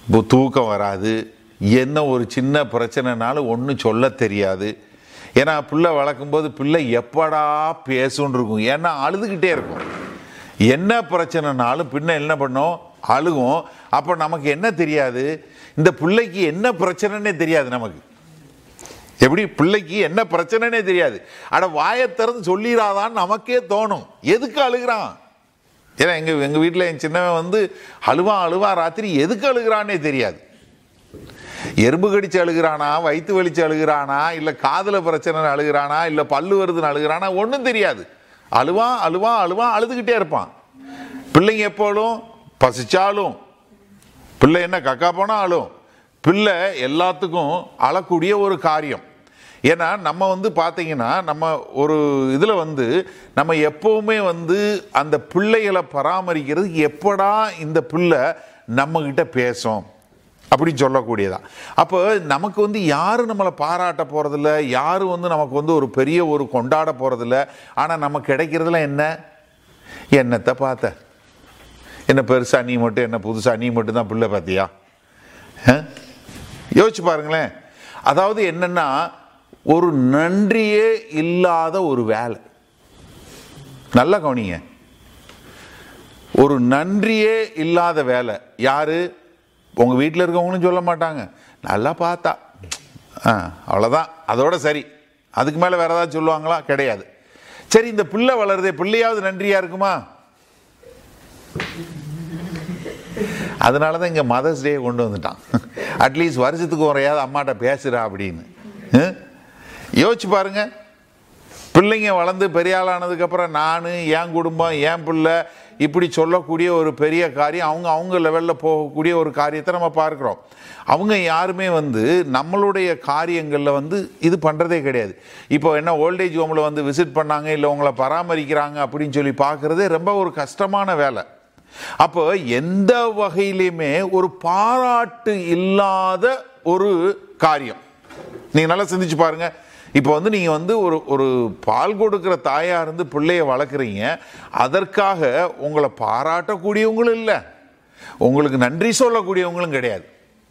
தூக்கம் வராது, என்ன ஒரு சின்ன பிரச்சனைனாலும் ஒன்றும் சொல்ல தெரியாது. ஏன்னா பிள்ளை வளர்க்கும்போது பிள்ளை எப்படா பேசுன்னு இருக்கும், ஏன்னா அழுதுகிட்டே இருக்கும். என்ன பிரச்சனைனாலும் பின்ன என்ன பண்ணோம், அழுகும். அப்போ நமக்கு என்ன தெரியாது, இந்த பிள்ளைக்கு என்ன பிரச்சனைன்னே தெரியாது. நமக்கு எப்படி பிள்ளைக்கு என்ன பிரச்சனைனே தெரியாது. அட வாயை திறந்து சொல்லிடாதான்னு நமக்கே தோணும். எதுக்கு அழுகிறான்? ஏன்னா எங்கள் எங்கள் வீட்டில் என் சின்னவன் வந்து அழுவான் அழுவான் ராத்திரி, எதுக்கு அழுகிறான்னே தெரியாது. எறும்பு கடிச்சு அழுகிறானா, வயிற்று வலிச்சு அழுகிறானா, இல்லை காதில் பிரச்சனை அழுகிறானா, இல்லை பல்லு வருதுன்னு அழுகிறானா, ஒன்றும் தெரியாது. அழுவான் அழுவான் அழுவான் அழுதுகிட்டே இருப்பான். பிள்ளைங்க எப்போலும் பசிச்சாலும், பிள்ளை என்ன கக்கா போனால் அழும். பிள்ளை எல்லாத்துக்கும் அழக்கூடிய ஒரு காரியம். ஏன்னா நம்ம வந்து பார்த்தீங்கன்னா நம்ம ஒரு இதில் வந்து நம்ம எப்போவுமே வந்து அந்த பிள்ளைகளை பராமரிக்கிறது, எப்படா இந்த பிள்ளை நம்மக்கிட்ட பேசும் அப்படின்னு சொல்லக்கூடியதான். அப்போ நமக்கு வந்து யாரும் நம்மளை பாராட்ட போகிறதில்ல, யாரும் வந்து நமக்கு வந்து ஒரு பெரிய ஒரு கொண்டாட போகிறதில்ல. ஆனால் நமக்கு கிடைக்கிறதுல என்ன, என்னத்தை பார்த்த, என்ன பெருசாக நீ மட்டும், என்ன புதுசாக நீ மட்டும் தான் பிள்ளை பார்த்தியா? யோசிச்சு பாருங்களேன். அதாவது என்னன்னா, ஒரு நன்றியே இல்லாத ஒரு வேலை. நல்லா கவனிங்க, ஒரு நன்றியே இல்லாத வேலை. யாரு? உங்க வீட்டில் இருக்கவங்களும் சொல்ல மாட்டாங்க, நல்லா பார்த்தா ஆ அவ்வளோதான், அதோட சரி. அதுக்கு மேலே வேற ஏதாவது சொல்லுவாங்களா? கிடையாது. சரி, இந்த பிள்ளை வளருதே, பிள்ளையாவது நன்றியா இருக்குமா? அதனால தான் இங்கே மதர்ஸ் டே கொண்டு வந்துட்டான். அட்லீஸ்ட் வருஷத்துக்கு ஒரையாவது அம்மாட்ட பேசுகிறா அப்படின்னு. யோசிச்சு பாருங்க. பிள்ளைங்க வளர்ந்து பெரிய ஆளானதுக்கப்புறம் நான், என் குடும்பம், என் பிள்ளை இப்படி சொல்லக்கூடிய ஒரு பெரிய காரியம், அவங்க அவங்க லெவலில் போகக்கூடிய ஒரு காரியத்தை நம்ம பார்க்குறோம். அவங்க யாருமே வந்து நம்மளுடைய காரியங்களில் வந்து இது பண்ணுறதே கிடையாது. இப்போ என்ன ஓல்டேஜ் ஹோமில் வந்து விசிட் பண்ணாங்க, இல்லை உங்களை பராமரிக்கிறாங்க அப்படின்னு சொல்லி பார்க்குறதே ரொம்ப ஒரு கஷ்டமான வேலை. அப்போ எந்த வகையிலுமே ஒரு பாராட்டு இல்லாத ஒரு காரியம். நீங்கள் நல்லா சிந்திச்சு பாருங்க. இப்போ வந்து நீங்கள் வந்து ஒரு ஒரு பால் கொடுக்குற தாயாக இருந்து பிள்ளைய வளர்க்குறீங்க, அதற்காக உங்களை பாராட்டக்கூடியவங்களும் இல்லை, உங்களுக்கு நன்றி சொல்லக்கூடியவங்களும் கிடையாது.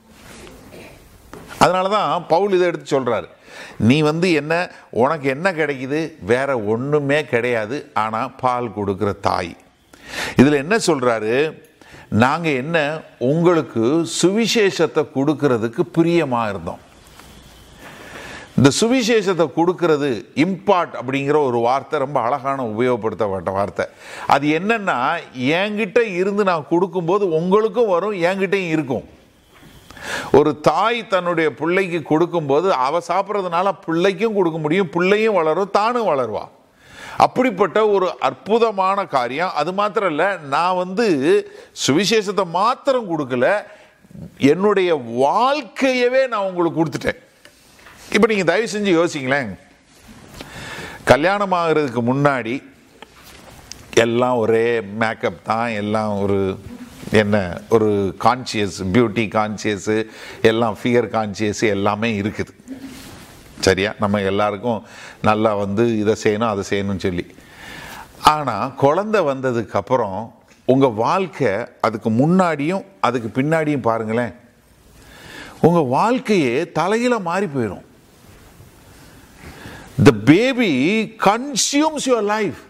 அதனால தான் பவுல் இதை எடுத்து சொல்கிறாரு, நீ வந்து என்ன, உனக்கு என்ன கிடைக்குது? வேற ஒன்றுமே கிடையாது, ஆனால் பால் கொடுக்குற தாய். இதில் என்ன சொல்கிறாரு, நாங்கள் என்ன உங்களுக்கு சுவிசேஷத்தை கொடுக்கறதுக்கு பிரியமாக இருந்தோம். இந்த சுவிசேஷத்தை கொடுக்கறது, இம்பார்ட் அப்படிங்கிற ஒரு வார்த்தை ரொம்ப அழகான உபயோகப்படுத்தப்பட்ட வார்த்தை. அது என்னன்னா, என்கிட்ட இருந்து நான் கொடுக்கும்போது உங்களுக்கும் வரும், என்கிட்டையும் இருக்கும். ஒரு தாய் தன்னுடைய பிள்ளைக்கு கொடுக்கும்போது அவ சாப்பிட்றதுனால பிள்ளைக்கும் கொடுக்க முடியும், பிள்ளையும் வளரும், தானும் வளருவா. அப்படிப்பட்ட ஒரு அற்புதமான காரியம். அது மாத்திரம் இல்லை, நான் வந்து சுவிசேஷத்தை மாத்திரம் கொடுக்கல, என்னுடைய வாழ்க்கையவே நான் உங்களுக்கு கொடுத்துட்டேன். இப்போ நீங்கள் தயவு செஞ்சு யோசிங்களேன். கல்யாணம் ஆகிறதுக்கு முன்னாடி எல்லாம் ஒரே மேக்கப் தான், எல்லாம் ஒரு என்ன ஒரு கான்சியஸ், பியூட்டி கான்சியஸு, எல்லாம் ஃபிகர் கான்சியஸு எல்லாமே இருக்குது. சரியா? நம்ம எல்லாருக்கும் நல்லா வந்து இதை செய்யணும் அதை செய்யணும்னு சொல்லி. ஆனால் குழந்தை வந்ததுக்கப்புறம் உங்கள் வாழ்க்கை, அதுக்கு முன்னாடியும் அதுக்கு பின்னாடியும் பாருங்களேன், உங்கள் வாழ்க்கையே தலையில மாறி போயிடும். The baby consumes your life.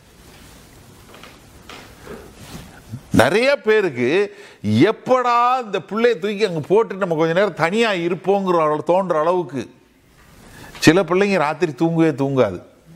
நிறைய பேருக்கு எப்படா இந்த பிள்ளையை தூக்கி அங்கே போட்டு நம்ம கொஞ்ச நேரம் தனியாக இருப்போங்கிற தோன்ற அளவுக்கு. சில பிள்ளைங்க ராத்திரி தூங்கவே தூங்காது.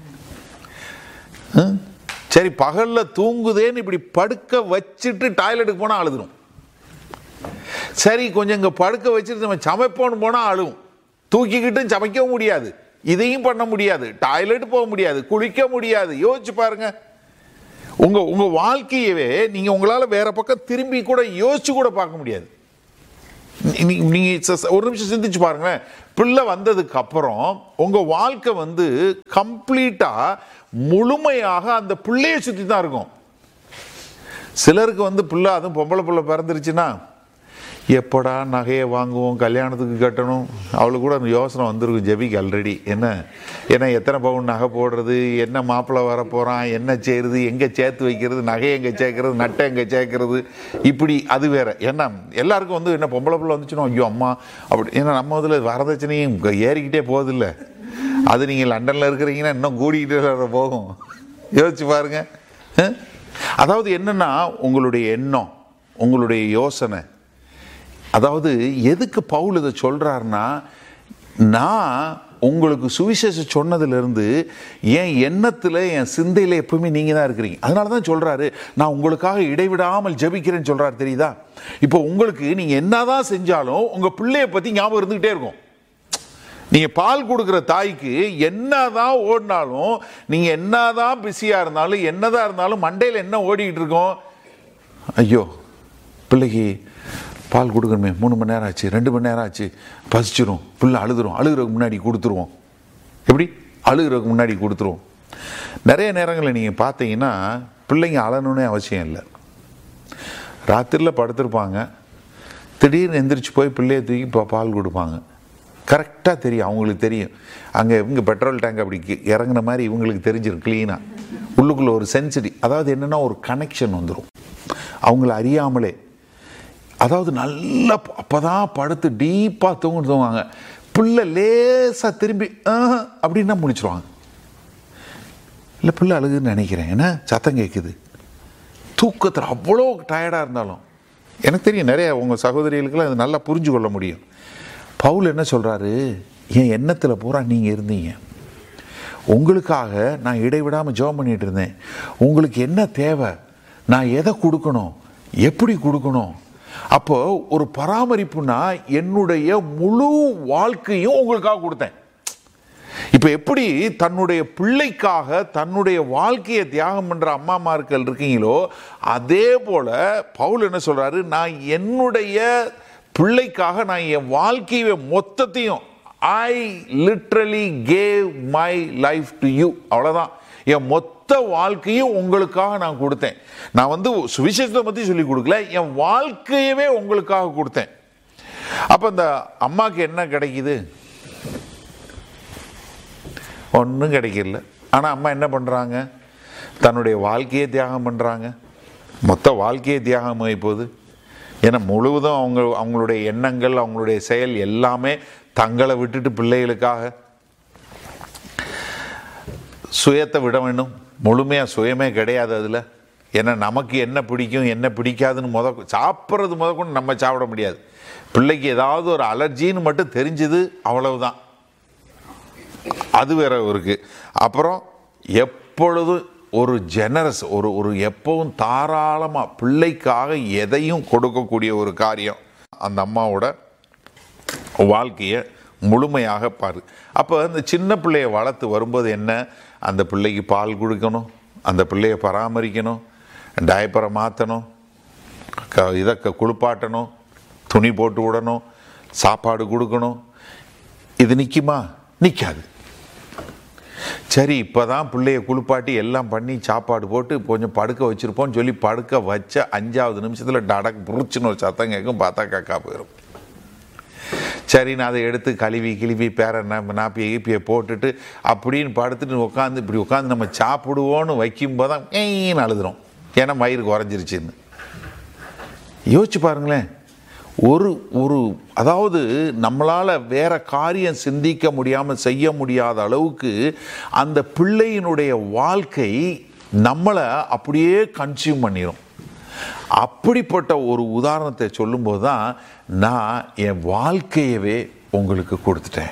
சரி, பகல்ல தூங்குதேன்னு இப்படி படுக்க வச்சுட்டு டாய்லெட்டுக்கு போனால் அழுதுடும். சரி, கொஞ்சம் இங்கே படுக்க வச்சுட்டு நம்ம சமைப்போன்னு போனால் அழுவும். தூக்கிக்கிட்டும் சமைக்கவும் முடியாது, இதையும் பண்ண முடியாது, டாய்லெட் போக முடியாது, குளிக்க முடியாது. யோசிச்சு பாருங்க. உங்க உங்க வாழ்க்கையவே நீங்க உங்களால வேற பக்கம் திரும்பி கூட யோசிச்சு கூட பார்க்க முடியாது. நீங்க ஒரு நிமிஷம் சிந்திச்சு பாருங்களேன். பிள்ளை வந்ததுக்கு அப்புறம் உங்க வாழ்க்கை வந்து கம்ப்ளீட்டா முழுமையாக அந்த பிள்ளையை சுத்தி தான் இருக்கும். சிலருக்கு வந்து பிள்ளை, அதுவும் பொம்பளை பிள்ளை பிறந்துருச்சுன்னா எப்படா நகையை வாங்குவோம், கல்யாணத்துக்கு கட்டணும், அவளுக்கு கூட அந்த யோசனை வந்துருக்கும் ஜெபிக்கு ஆல்ரெடி. என்ன ஏன்னா எத்தனை பவுன் நகை போடுறது, என்ன மாப்பிள்ளை வர போகிறான், என்ன செய்கிறது, எங்கே சேர்த்து வைக்கிறது, நகை எங்கே சேர்க்கறது, நட்டை எங்கே சேர்க்கறது, இப்படி அது வேறு. ஏன்னா எல்லாருக்கும் வந்து என்ன பொம்பளை பிள்ளை வந்துச்சுன்னா ஐயோ அம்மா அப்படி. ஏன்னா நம்ம இதில் வரதட்சணையும் ஏறிக்கிட்டே போகுதில்ல. அது நீங்கள் லண்டனில் இருக்கிறீங்கன்னா இன்னும் கூடிக்கிட்டே போகும். யோசிச்சு பாருங்க. அதாவது என்னன்னா உங்களுடைய எண்ணம், உங்களுடைய யோசனை. அதாவது எதுக்கு பவுல் இதை சொல்றாருன்னா, நான் உங்களுக்கு சுவிசேஷம் சொன்னதிலிருந்து என் எண்ணத்தில் என் சிந்தையில் எப்பவுமே நீங்கள் தான் இருக்கிறீங்க. அதனால தான் சொல்றாரு நான் உங்களுக்காக இடைவிடாமல் ஜெபிக்கிறேன்னு சொல்றாரு. தெரியுதா? இப்போ உங்களுக்கு நீங்கள் என்னதான் செஞ்சாலும் உங்கள் பிள்ளைய பற்றி ஞாபகம் இருந்துகிட்டே இருக்கும். நீங்க பால் கொடுக்குற தாய்க்கு என்னதான் ஓடினாலும், நீங்க என்னதான் பிஸியா இருந்தாலும், என்னதான் இருந்தாலும் மண்டையில் என்ன ஓடிக்கிட்டு இருக்கோம், ஐயோ பிள்ளைக்கு பால் கொடுக்கணுமே, மூணு மணி நேரம் ஆச்சு, ரெண்டு மணி நேரம் ஆச்சு, பசிச்சிரும், பிள்ளை அழுதுரும், அழுகிறதுக்கு முன்னாடி கொடுத்துருவோம். எப்படி அழுகிறதுக்கு முன்னாடி கொடுத்துருவோம். நிறைய நேரங்களில் நீங்கள் பார்த்தீங்கன்னா பிள்ளைங்க அழணுன்னே அவசியம் இல்லை. ராத்திரியில் படுத்திருப்பாங்க, திடீர்னு எந்திரிச்சு போய் பிள்ளைய தூக்கி இப்போ பால் கொடுப்பாங்க. கரெக்டாக தெரியும், அவங்களுக்கு தெரியும். அங்கே இவங்க பெட்ரோல் டேங்க் அப்படி இறங்குன மாதிரி இவங்களுக்கு தெரிஞ்சிடும் க்ளீனாக. உள்ளுக்குள்ளே ஒரு சென்சிட்டிவ், அதாவது என்னென்னா ஒரு கனெக்ஷன் வந்துடும் அவங்கள அறியாமலே. அதாவது நல்லா அப்போ தான் படுத்து டீப்பாக தூங்க தூங்குவாங்க. பிள்ளை லேசாக திரும்பி அப்படின்னா முடிச்சிருவாங்க. இல்லை பிள்ளை அழுகுன்னு நினைக்கிறேன், ஏன்னா சத்தம் கேட்குது. தூக்கத்தில் அவ்வளோ டயர்டாக இருந்தாலும் எனக்கு தெரியும் நிறைய உங்கள் சகோதரிகளுக்கெல்லாம் அது நல்லா புரிஞ்சு கொள்ள முடியும். பவுல் என்ன சொல்கிறாரு, என் எண்ணத்தில் பூரா நீங்கள் இருந்தீங்க, உங்களுக்காக நான் இடைவிடாமல் ஜெபம் பண்ணிகிட்டு இருந்தேன். உங்களுக்கு என்ன தேவை, நான் எதை கொடுக்கணும், எப்படி கொடுக்கணும். அப்போ ஒரு பராமரிப்புனா என்னுடைய முழு வாழ்க்கையும் உங்களுக்காக கொடுத்தேன். இப்போ எப்படி தன்னுடைய பிள்ளைக்காக தன்னுடைய வாழ்க்கையை தியாகம் பண்ணுற அம்மாமார்கள் இருக்கீங்களோ, அதே போல் பவுல் என்ன சொல்கிறாரு, நான் என்னுடைய பிள்ளைக்காக நான் என் வாழ்க்கையை மொத்தத்தையும் I literally cave my life to you. அவ்வளோதான், என் மொத்த வாழ்க்கையும் உங்களுக்காக நான் கொடுத்தேன். நான் வந்து சுவிசேஷத்தை பற்றி சொல்லி கொடுக்கல, என் வாழ்க்கையவே உங்களுக்காக கொடுத்தேன். அப்போ இந்த அம்மாவுக்கு என்ன கிடைக்குது, ஒன்றும் கிடைக்கல. ஆனால் அம்மா என்ன பண்ணுறாங்க, தன்னுடைய வாழ்க்கையை தியாகம் பண்ணுறாங்க. மொத்த வாழ்க்கையை தியாகம் ஆகி போகுது. ஏன்னா முழுவதும் அவங்க அவங்களுடைய எண்ணங்கள், அவங்களுடைய செயல் எல்லாமே தங்களை விட்டுட்டு பிள்ளைகளுக்காக. சுயத்தை விட வேண்டும், முழுமையாக சுயமே கிடையாது அதில். ஏன்னா நமக்கு என்ன பிடிக்கும் என்ன பிடிக்காதுன்னு முத சாப்பிட்றது முத கொண்டு நம்ம சாப்பிட முடியாது. பிள்ளைக்கு ஏதாவது ஒரு அலர்ஜின்னு மட்டும் தெரிஞ்சுது, அவ்வளவுதான், அது வேற இருக்கு. அப்புறம் எப்பொழுதும் ஒரு ஜெனரஸ், ஒரு ஒரு எப்பவும் தாராளமாக பிள்ளைக்காக எதையும் கொடுக்கக்கூடிய ஒரு காரியம் அந்த அம்மாவோட வாழ்க்கையை முழுமையாக பாரு. அப்போ அந்த சின்ன பிள்ளையை வளர்த்து வரும்போது என்ன, அந்த பிள்ளைக்கு பால் கொடுக்கணும், அந்த பிள்ளையை பராமரிக்கணும், டயப்பரை மாற்றணும், க இதை குளிப்பாட்டணும், துணி போட்டு விடணும், சாப்பாடு கொடுக்கணும். இது நிற்குமா? நிற்காது. சரி இப்போ தான் பிள்ளைய குளிப்பாட்டி எல்லாம் பண்ணி சாப்பாடு போட்டு கொஞ்சம் படுக்க வச்சுருப்போம்னு சொல்லி படுக்க வச்ச அஞ்சாவது நிமிஷத்தில் டடக் புரிச்சுன்னு ஒரு சத்தம் கேட்கும், பார்த்தா கக்கா போயிடும். சரி நான் அதை எடுத்து கழுவி கிழிவி பேர நாப்பியை ஈப்பியை போட்டுட்டு அப்படின்னு படுத்துட்டு உட்காந்து இப்படி உட்காந்து நம்ம சாப்பிடுவோன்னு வைக்கும்போது தான் ஏன்னு அழுதுறோம், ஏன்னா மயிறு குறைஞ்சிருச்சுன்னு. யோசிச்சு பாருங்களேன். ஒரு ஒரு அதாவது நம்மளால் வேற காரியம் சிந்திக்க முடியாமல் செய்ய முடியாத அளவுக்கு அந்த பிள்ளையினுடைய வாழ்க்கை நம்மளை அப்படியே கன்சியூம் பண்ணிடும். அப்படிப்பட்ட ஒரு உதாரணத்தை சொல்லும்போது தான் நான் என் வாழ்க்கையவே உங்களுக்கு கொடுத்துட்டேன்.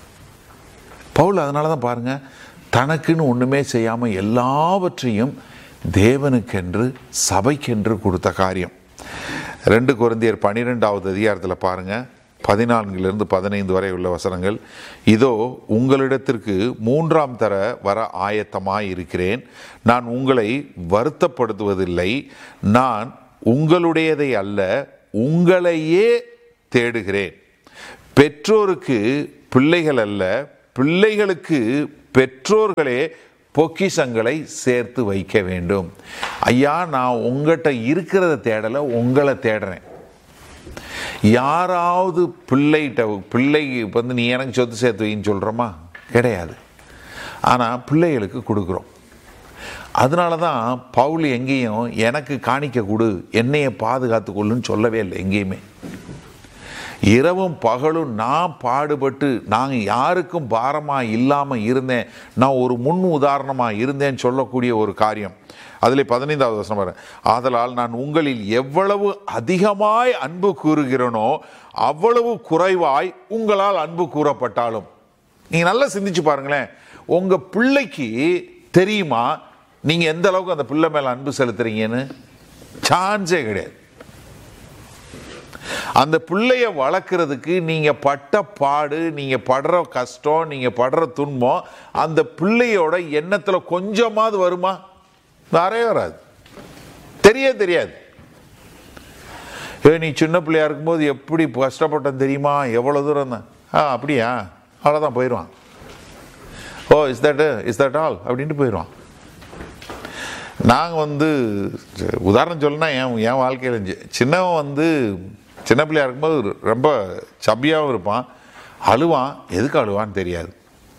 பவுல் அதனால தான் பாருங்கள், தனக்குன்னு ஒன்றுமே செய்யாமல் எல்லாவற்றையும் தேவனுக்கென்று சபைக்கென்று கொடுத்த காரியம். ரெண்டு கொரிந்தியர் பனிரெண்டாவது அதிகாரத்தில் பாருங்கள், பதினான்கிலிருந்து பதினைந்து வரை உள்ள வசனங்கள். இதோ உங்களிடத்திற்கு மூன்றாம் தர வர ஆயத்தமாய் இருக்கிறேன். நான் உங்களை வருத்தப்படுத்துவதில்லை. நான் உங்களுடையதை அல்ல, உங்களையே தேடுகிறேன். பெற்றோருக்கு பிள்ளைகள் அல்ல, பிள்ளைகளுக்கு பெற்றோர்களே பொக்கிஷங்களை சேர்த்து வைக்க வேண்டும். ஐயா, நான் உங்கள்கிட்ட இருக்கிறத தேடலை, உங்களை தேடுறேன். யாராவது பிள்ளைகிட்ட பிள்ளைக்கு வந்து நீ எனக்கு சொத்து சேர்த்து வைன்னு சொல்கிறோமா? கிடையாது. ஆனால் பிள்ளைகளுக்கு கொடுக்குறோம். அதனால தான் பவுல் எங்கேயும் எனக்கு காணிக்க கொடு, என்னையை பாதுகாத்து கொள்ளுன்னு சொல்லவே இல்லை. எங்கேயுமே இரவும் பகலும் நான் பாடுபட்டு நாங்கள் யாருக்கும் பாரமாக இல்லாமல் இருந்தேன், நான் ஒரு முன் உதாரணமாக இருந்தேன்னு சொல்லக்கூடிய ஒரு காரியம். அதில் பதினைந்தாவது வசனம் பாருங்க. ஆதலால் நான் உங்களில் எவ்வளவு அதிகமாய் அன்பு கூறுகிறேனோ அவ்வளவு குறைவாய் உங்களால் அன்பு கூறப்பட்டாலும். நீங்கள் நல்லா சிந்திச்சு பாருங்களேன். உங்கள் பிள்ளைக்கு தெரியுமா நீங்கள் எந்த அளவுக்கு அந்த பிள்ளை மேலே அன்பு செலுத்துறீங்கன்னு? சான்ஸே கிடையாது. அந்த பிள்ளைய வளர்க்குறதுக்கு நீங்கள் பட்ட பாடு, நீங்கள் படுற கஷ்டம், நீங்கள் படுற துன்பம் அந்த பிள்ளையோட எண்ணத்தில் கொஞ்சமாவது வருமா? வரவே வராது. தெரிய தெரியாது. ஏ நீ சின்ன பிள்ளையா இருக்கும்போது எப்படி கஷ்டப்பட்டேன் தெரியுமா, எவ்வளோ தூரம் தான். ஆ அப்படியா, அவ்வளோதான், போயிடுவான். ஓ is that is that all அப்படின்ட்டு போயிடுவான். நாங்கள் வந்து உதாரணம் சொல்லணும்னா என் என் வாழ்க்கையில் இருந்துச்சு. சின்னவன் வந்து சின்ன பிள்ளையா இருக்கும்போது ரொம்ப சப்பியாகவும் இருப்பான், அழுவான். எதுக்கு அழுவான்னு தெரியாது.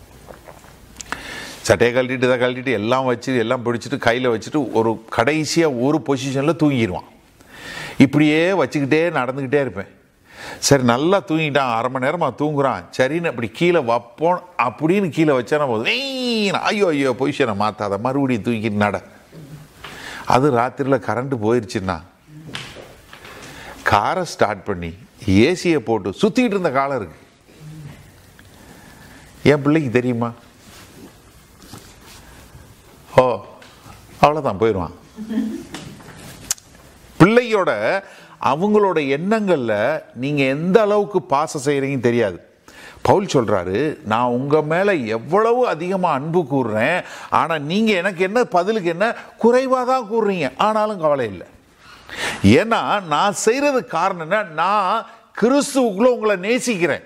சட்டையை கழட்டிட்டு இதை கழட்டிட்டு எல்லாம் வச்சு எல்லாம் பிடிச்சிட்டு கையில் வச்சுட்டு ஒரு கடைசியாக ஒரு பொசிஷனில் தூங்கிடுவான். இப்படியே வச்சுக்கிட்டே நடந்துக்கிட்டே இருப்பேன். சரி நல்லா தூங்கிட்டான், அரை மணி நேரமாக தூங்குறான், சரின்னு அப்படி கீழே வைப்போம் அப்படின்னு கீழே வச்சா போதும், ஐயோ ஐயோ பொசிஷனை மாற்றாத, மறுபடியும் தூங்கிட்டு நட. அது ராத்திரியில் கரண்ட்டு போயிடுச்சுன்னா காரை ஸ்டார்ட் பண்ணி ஏசியை போட்டு சுற்றிக்கிட்டு இருந்த காலம் இருக்கு. என் பிள்ளைக்கு தெரியுமா? ஓ அவ்வளோதான், போயிடுவான். பிள்ளையோட அவங்களோட எண்ணங்களில் நீங்கள் எந்த அளவுக்கு பாசம் செய்கிறீங்கன்னு தெரியாது. பவுல் சொல்கிறாரு, நான் உங்கள் மேலே எவ்வளவு அதிகமாக அன்பு கூறுறேன், ஆனால் நீங்கள் எனக்கு என்ன பதிலுக்கு என்ன குறைவாக தான் கூறுறீங்க, ஆனாலும் கவலை இல்லை. ஏன்னா நான் செய்கிறது காரணம் என்ன, நான் கிறிஸ்துவுக்குள்ள உங்களை நேசிக்கிறேன்.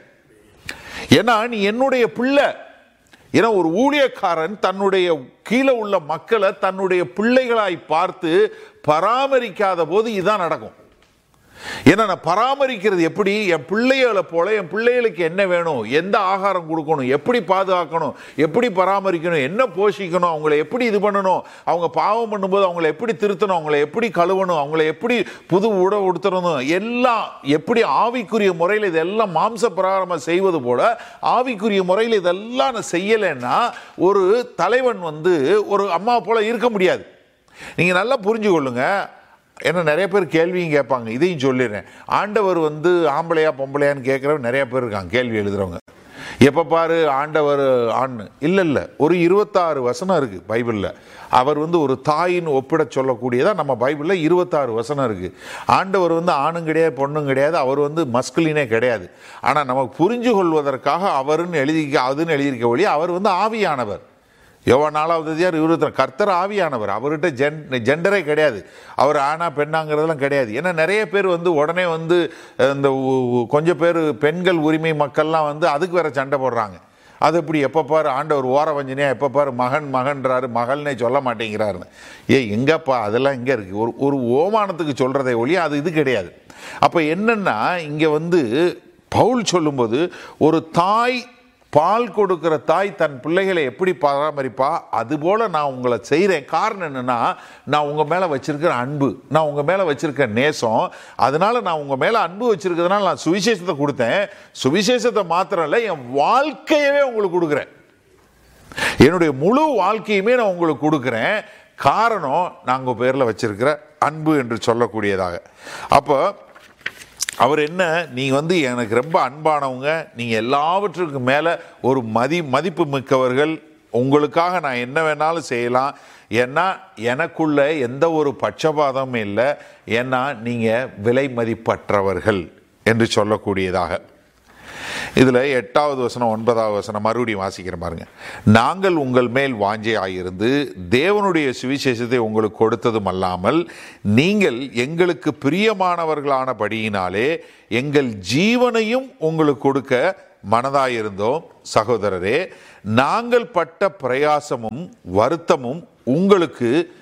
ஏன்னா நீ என்னுடைய பிள்ளை. ஏன்னா ஒரு ஊழியக்காரன் தன்னுடைய கீழே உள்ள மக்களை தன்னுடைய பிள்ளைகளாய் பார்த்து பராமரிக்காத போது இதுதான் நடக்கும். ஏன்னா நான் பராமரிக்கிறது எப்படி, என் பிள்ளைகளை போல என் பிள்ளைகளுக்கு என்ன வேணும், எந்த ஆகாரம் கொடுக்கணும், எப்படி பாதுகாக்கணும், எப்படி பராமரிக்கணும், என்ன போஷிக்கணும், அவங்கள எப்படி இது பண்ணணும், அவங்க பாவம் பண்ணும்போது அவங்கள எப்படி திருத்தணும், அவங்கள எப்படி கழுவணும், அவங்கள எப்படி புது உடை உடுத்தணும், எல்லாம் எப்படி ஆவிக்குரிய முறையில் இதெல்லாம் மாம்ச பிரகாரமாக செய்வது போல ஆவிக்குரிய முறையில் இதெல்லாம் நான் செய்யலைன்னா ஒரு தலைவன் வந்து ஒரு அம்மா போல இருக்க முடியாது. நீங்கள் நல்லா புரிஞ்சு கொள்ளுங்க. ஏன்னா நிறைய பேர் கேள்வியும் கேட்பாங்க, இதையும் சொல்லிடுறேன். ஆண்டவர் வந்து ஆம்பளையா பொம்பளையான்னு கேட்குறவங்க நிறைய பேர் இருக்காங்க, கேள்வி எழுதுறவங்க. எப்போ பாரு ஆண்டவர் ஆண் இல்லை இல்லை, ஒரு இருபத்தாறு வசனம் இருக்குது பைபிளில். அவர் வந்து ஒரு தாயின் ஒப்பிட சொல்லக்கூடியதாக நம்ம பைபிளில் இருபத்தாறு வசனம் இருக்குது. ஆண்டவர் வந்து ஆணும் கிடையாது பொண்ணும் கிடையாது, அவர் வந்து மஸ்குலினே கிடையாது. ஆனால் நமக்கு புரிஞ்சு கொள்வதற்காக அவருன்னு எழுதி அதுன்னு எழுதியிருக்க ஒழிய அவர் வந்து ஆவியானவர். யோவான் நாலாவது அதிகாரம் இருபத்தி கர்த்தர் ஆவியானவர், அவர்கிட்ட ஜென் ஜெண்டரே கிடையாது, அவர் ஆனா பெண்ணாங்கிறதெல்லாம் கிடையாது. ஏன்னா நிறைய பேர் வந்து உடனே வந்து இந்த கொஞ்சம் பேர் பெண்கள் உரிமை மக்கள்லாம் வந்து அதுக்கு வேற சண்டை போடுறாங்க. அது எப்படி எப்போ பாரு ஆண்டவர் ஓர வஞ்சனையா, எப்போ பாரு மகன் மகன்றாரு, மகள்னே சொல்ல மாட்டேங்கிறாருன்னு. ஏ எங்கப்பா அதெல்லாம் இங்கே இருக்குது, ஒரு ஒரு ஓமானத்துக்கு சொல்கிறதே ஒழிய அது இது கிடையாது. அப்போ என்னன்னா இங்கே வந்து பவுல் சொல்லும்போது ஒரு தாய் பால் கொடுக்கிற தாய் தன் பிள்ளைகளை எப்படி பராமரிப்பா, அதுபோல் நான் உங்களை செய்கிறேன். காரணம் என்னென்னா நான் உங்கள் மேலே வச்சுருக்கிற அன்பு, நான் உங்கள் மேலே வச்சுருக்க நேசம். அதனால் நான் உங்கள் மேலே அன்பு வச்சுருக்கிறதுனால நான் சுவிசேஷத்தை கொடுத்தேன். சுவிசேஷத்தை மாத்திரம் இல்லை, என் வாழ்க்கையவே உங்களுக்கு கொடுக்குறேன். என்னுடைய முழு வாழ்க்கையுமே நான் உங்களுக்கு கொடுக்குறேன். காரணம் நான் உங்கள் பேரில் வச்சுருக்கிற அன்பு என்று சொல்லக்கூடியதாக. அப்போ அவர் என்ன, நீங்கள் வந்து எனக்கு ரொம்ப அன்பானவங்க, நீங்கள் எல்லாவற்றுக்கும் மேலே ஒரு மதி மதிப்பு மிக்கவர்கள், உங்களுக்காக நான் என்ன வேணாலும் செய்யலாம், ஏன்னா எனக்குள்ள எந்த ஒரு பட்சபாதமும் இல்லை, ஏன்னா நீங்கள் விலை மதிப்பற்றவர்கள் என்று சொல்லக்கூடியதாக. இதில் எட்டாவது வசனம் ஒன்பதாவது வசனம் மறுபடியும் வாசிக்கிற பாருங்க. நாங்கள் உங்கள் மேல் வாஞ்சையாயிருந்து தேவனுடைய சுவிசேஷத்தை உங்களுக்கு கொடுத்ததும் அல்லாமல் நீங்கள் எங்களுக்கு பிரியமானவர்களானபடியினாலே எங்கள் ஜீவனையும் உங்களுக்கு கொடுக்க மனதாயிருந்தோம். சகோதரரே, நாங்கள் பட்ட பிரயாசமும் வருத்தமும் உங்களுக்கு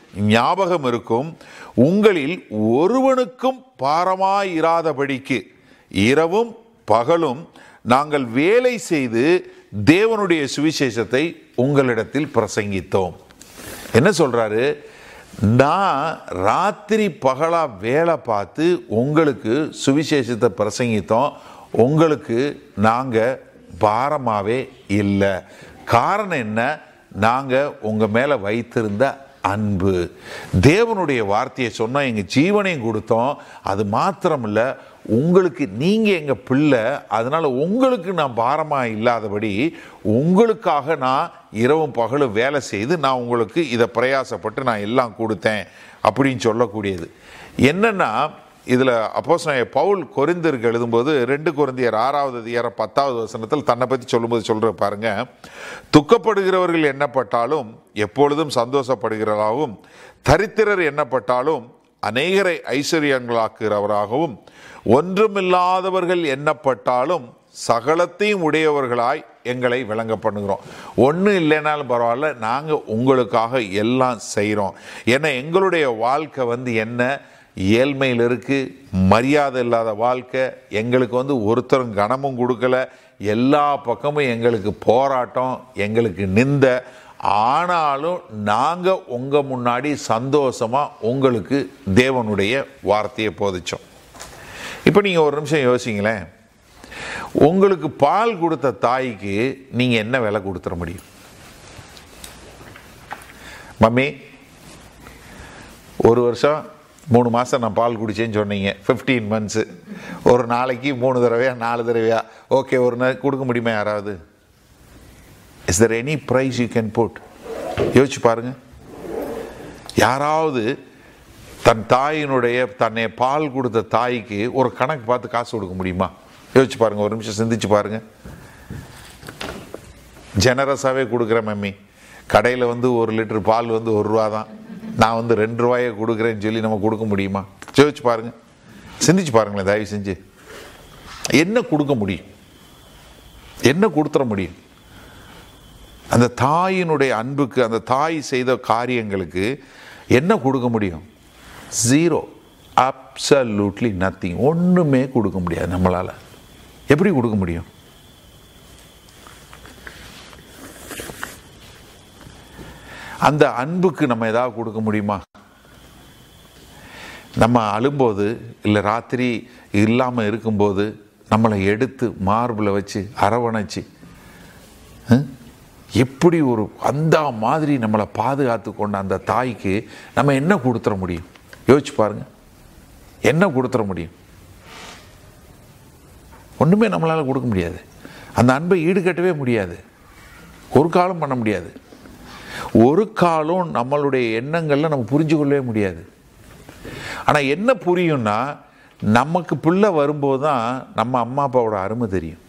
ஞாபகம் இருக்கும். உங்களில் ஒருவனுக்கும் பாரமாயிராதபடிக்கு இரவும் பகலும் நாங்கள் வேலை செய்து தேவனுடைய சுவிசேஷத்தை உங்களிடத்தில் பிரசங்கித்தோம். என்ன சொல்றாரு? நான் ராத்திரி பகலா வேலை பார்த்து உங்களுக்கு சுவிசேஷத்தை பிரசங்கித்தோம். உங்களுக்கு நாங்கள் பாரமாகவே இல்லை. காரணம் என்ன? நாங்கள் உங்கள் மேலே வைத்திருந்த அன்பு. தேவனுடைய வார்த்தையை சொன்னால் எங்கள் ஜீவனையும் கொடுத்தோம். அது மாத்திரமில்லை, உங்களுக்கு நீங்கள் எங்கள் பிள்ளை, அதனால் உங்களுக்கு நான் பாரமாக இல்லாதபடி உங்களுக்காக நான் இரவும் பகலும் வேலை செய்து நான் உங்களுக்கு இதை பிரயாசப்பட்டு நான் எல்லாம் கொடுத்தேன் அப்படின்னு சொல்லக்கூடியது. என்னென்னா, இதில் அப்போஸ்தலனாகிய பவுல் கொரிந்தியருக்கு எழுதும்போது ரெண்டு கொரிந்தியர் ஆறாவது அதிகாரம் பத்தாவது வசனத்தில் தன்னை பற்றி சொல்லும்போது சொல்கிற பாருங்க, துக்கப்படுகிறவர்கள் எண்ணப்பட்டாலும் எப்பொழுதும் சந்தோஷப்படுகிறவராகவும், தரித்திரர் எண்ணப்பட்டாலும் அநேகரை ஐஸ்வர்யங்களாக்குகிறவராகவும், ஒன்றுமில்லாதவர்கள் எண்ணப்பட்டாலும் சகலத்தையும் உடையவர்களாய் எங்களை விளங்க பண்ணுகிறோம். ஒன்றும் இல்லைனாலும் பரவாயில்ல, நாங்கள் உங்களுக்காக எல்லாம் செய்கிறோம். ஏன்னா எங்களுடைய வாழ்க்கை வந்து என்ன, ஏழ்மையில் இருக்குது, மரியாதை இல்லாத வாழ்க்கை. எங்களுக்கு வந்து ஒருத்தரும் கனமும் கொடுக்கல, எல்லா பக்கமும் எங்களுக்கு போராட்டம், எங்களுக்கு நிந்த. ஆனாலும் நாங்கள் உங்கள் முன்னாடி சந்தோஷமாக உங்களுக்கு தேவனுடைய வார்த்தையை போதிச்சோம். இப்போ நீங்கள் ஒரு நிமிஷம் யோசிங்களேன், உங்களுக்கு பால் கொடுத்த தாய்க்கு நீங்கள் என்ன விலை கொடுத்துட முடியும்? மம்மி, ஒரு வருஷம் மூணு மாதம் நான் பால் குடிச்சேன்னு சொன்னீங்க, ஃபிஃப்டீன் மந்த்ஸு, ஒரு நாளைக்கு மூணு தடவையா நாலு தடவையா, ஓகே, ஒரு நாள் கொடுக்க முடியுமா யாராவது? Is there any price you can put? யோசிச்சு பாருங்க. யாராவது தன் தாயினுடைய தன்னை பால் கொடுத்த தாய்க்கு ஒரு கணக்கு பார்த்து காசு கொடுக்க முடியுமா? யோசிச்சு பாருங்க, ஒரு நிமிஷம் சிந்திச்சு பாருங்க. ஜெனரஸாகவே கொடுக்குற மம்மி, கடையில் வந்து ஒரு லிட்டர் பால் வந்து ஒரு ரூபா தான், நான் வந்து ரெண்டு ரூபாயை கொடுக்குறேன்னு சொல்லி நம்ம கொடுக்க முடியுமா? யோசிச்சு பாருங்க, சிந்திச்சு பாருங்களேன் தயவு செஞ்சு. என்ன கொடுக்க முடியும்? என்ன கொடுத்துட முடியும்? அந்த தாயினுடைய அன்புக்கு, அந்த தாய் செய்த காரியங்களுக்கு என்ன கொடுக்க முடியும்? Zero, absolutely nothing. ஒன்றுமே கொடுக்க முடியாது நம்மளால். எப்படி கொடுக்க முடியும்? அந்த அன்புக்கு நம்ம ஏதாவது கொடுக்க முடியுமா? நம்ம அழும்போது, இல்லை ராத்திரி இல்லாமல் இருக்கும்போது நம்மளை எடுத்து மார்பில் வச்சு அரவணைச்சு எப்படி ஒரு அந்த மாதிரி நம்மளை பாதுகாத்து கொண்ட அந்த தாய்க்கு நம்ம என்ன கொடுத்துட முடியும்? யோசிச்சு பாருங்க, என்ன கொடுத்துட முடியும்? ஒன்றுமே நம்மளால் கொடுக்க முடியாது. அந்த அன்பை ஈடுகட்டவே முடியாது, ஒரு காலம் பண்ண முடியாது. ஒரு காலம் நம்மளுடைய எண்ணங்களில் நம்ம புரிஞ்சு கொள்ளவே முடியாது. ஆனால் என்ன புரியும்னா, நமக்கு பிள்ளை வரும்போது தான் நம்ம அம்மா அப்பாவோட அருமை தெரியும்.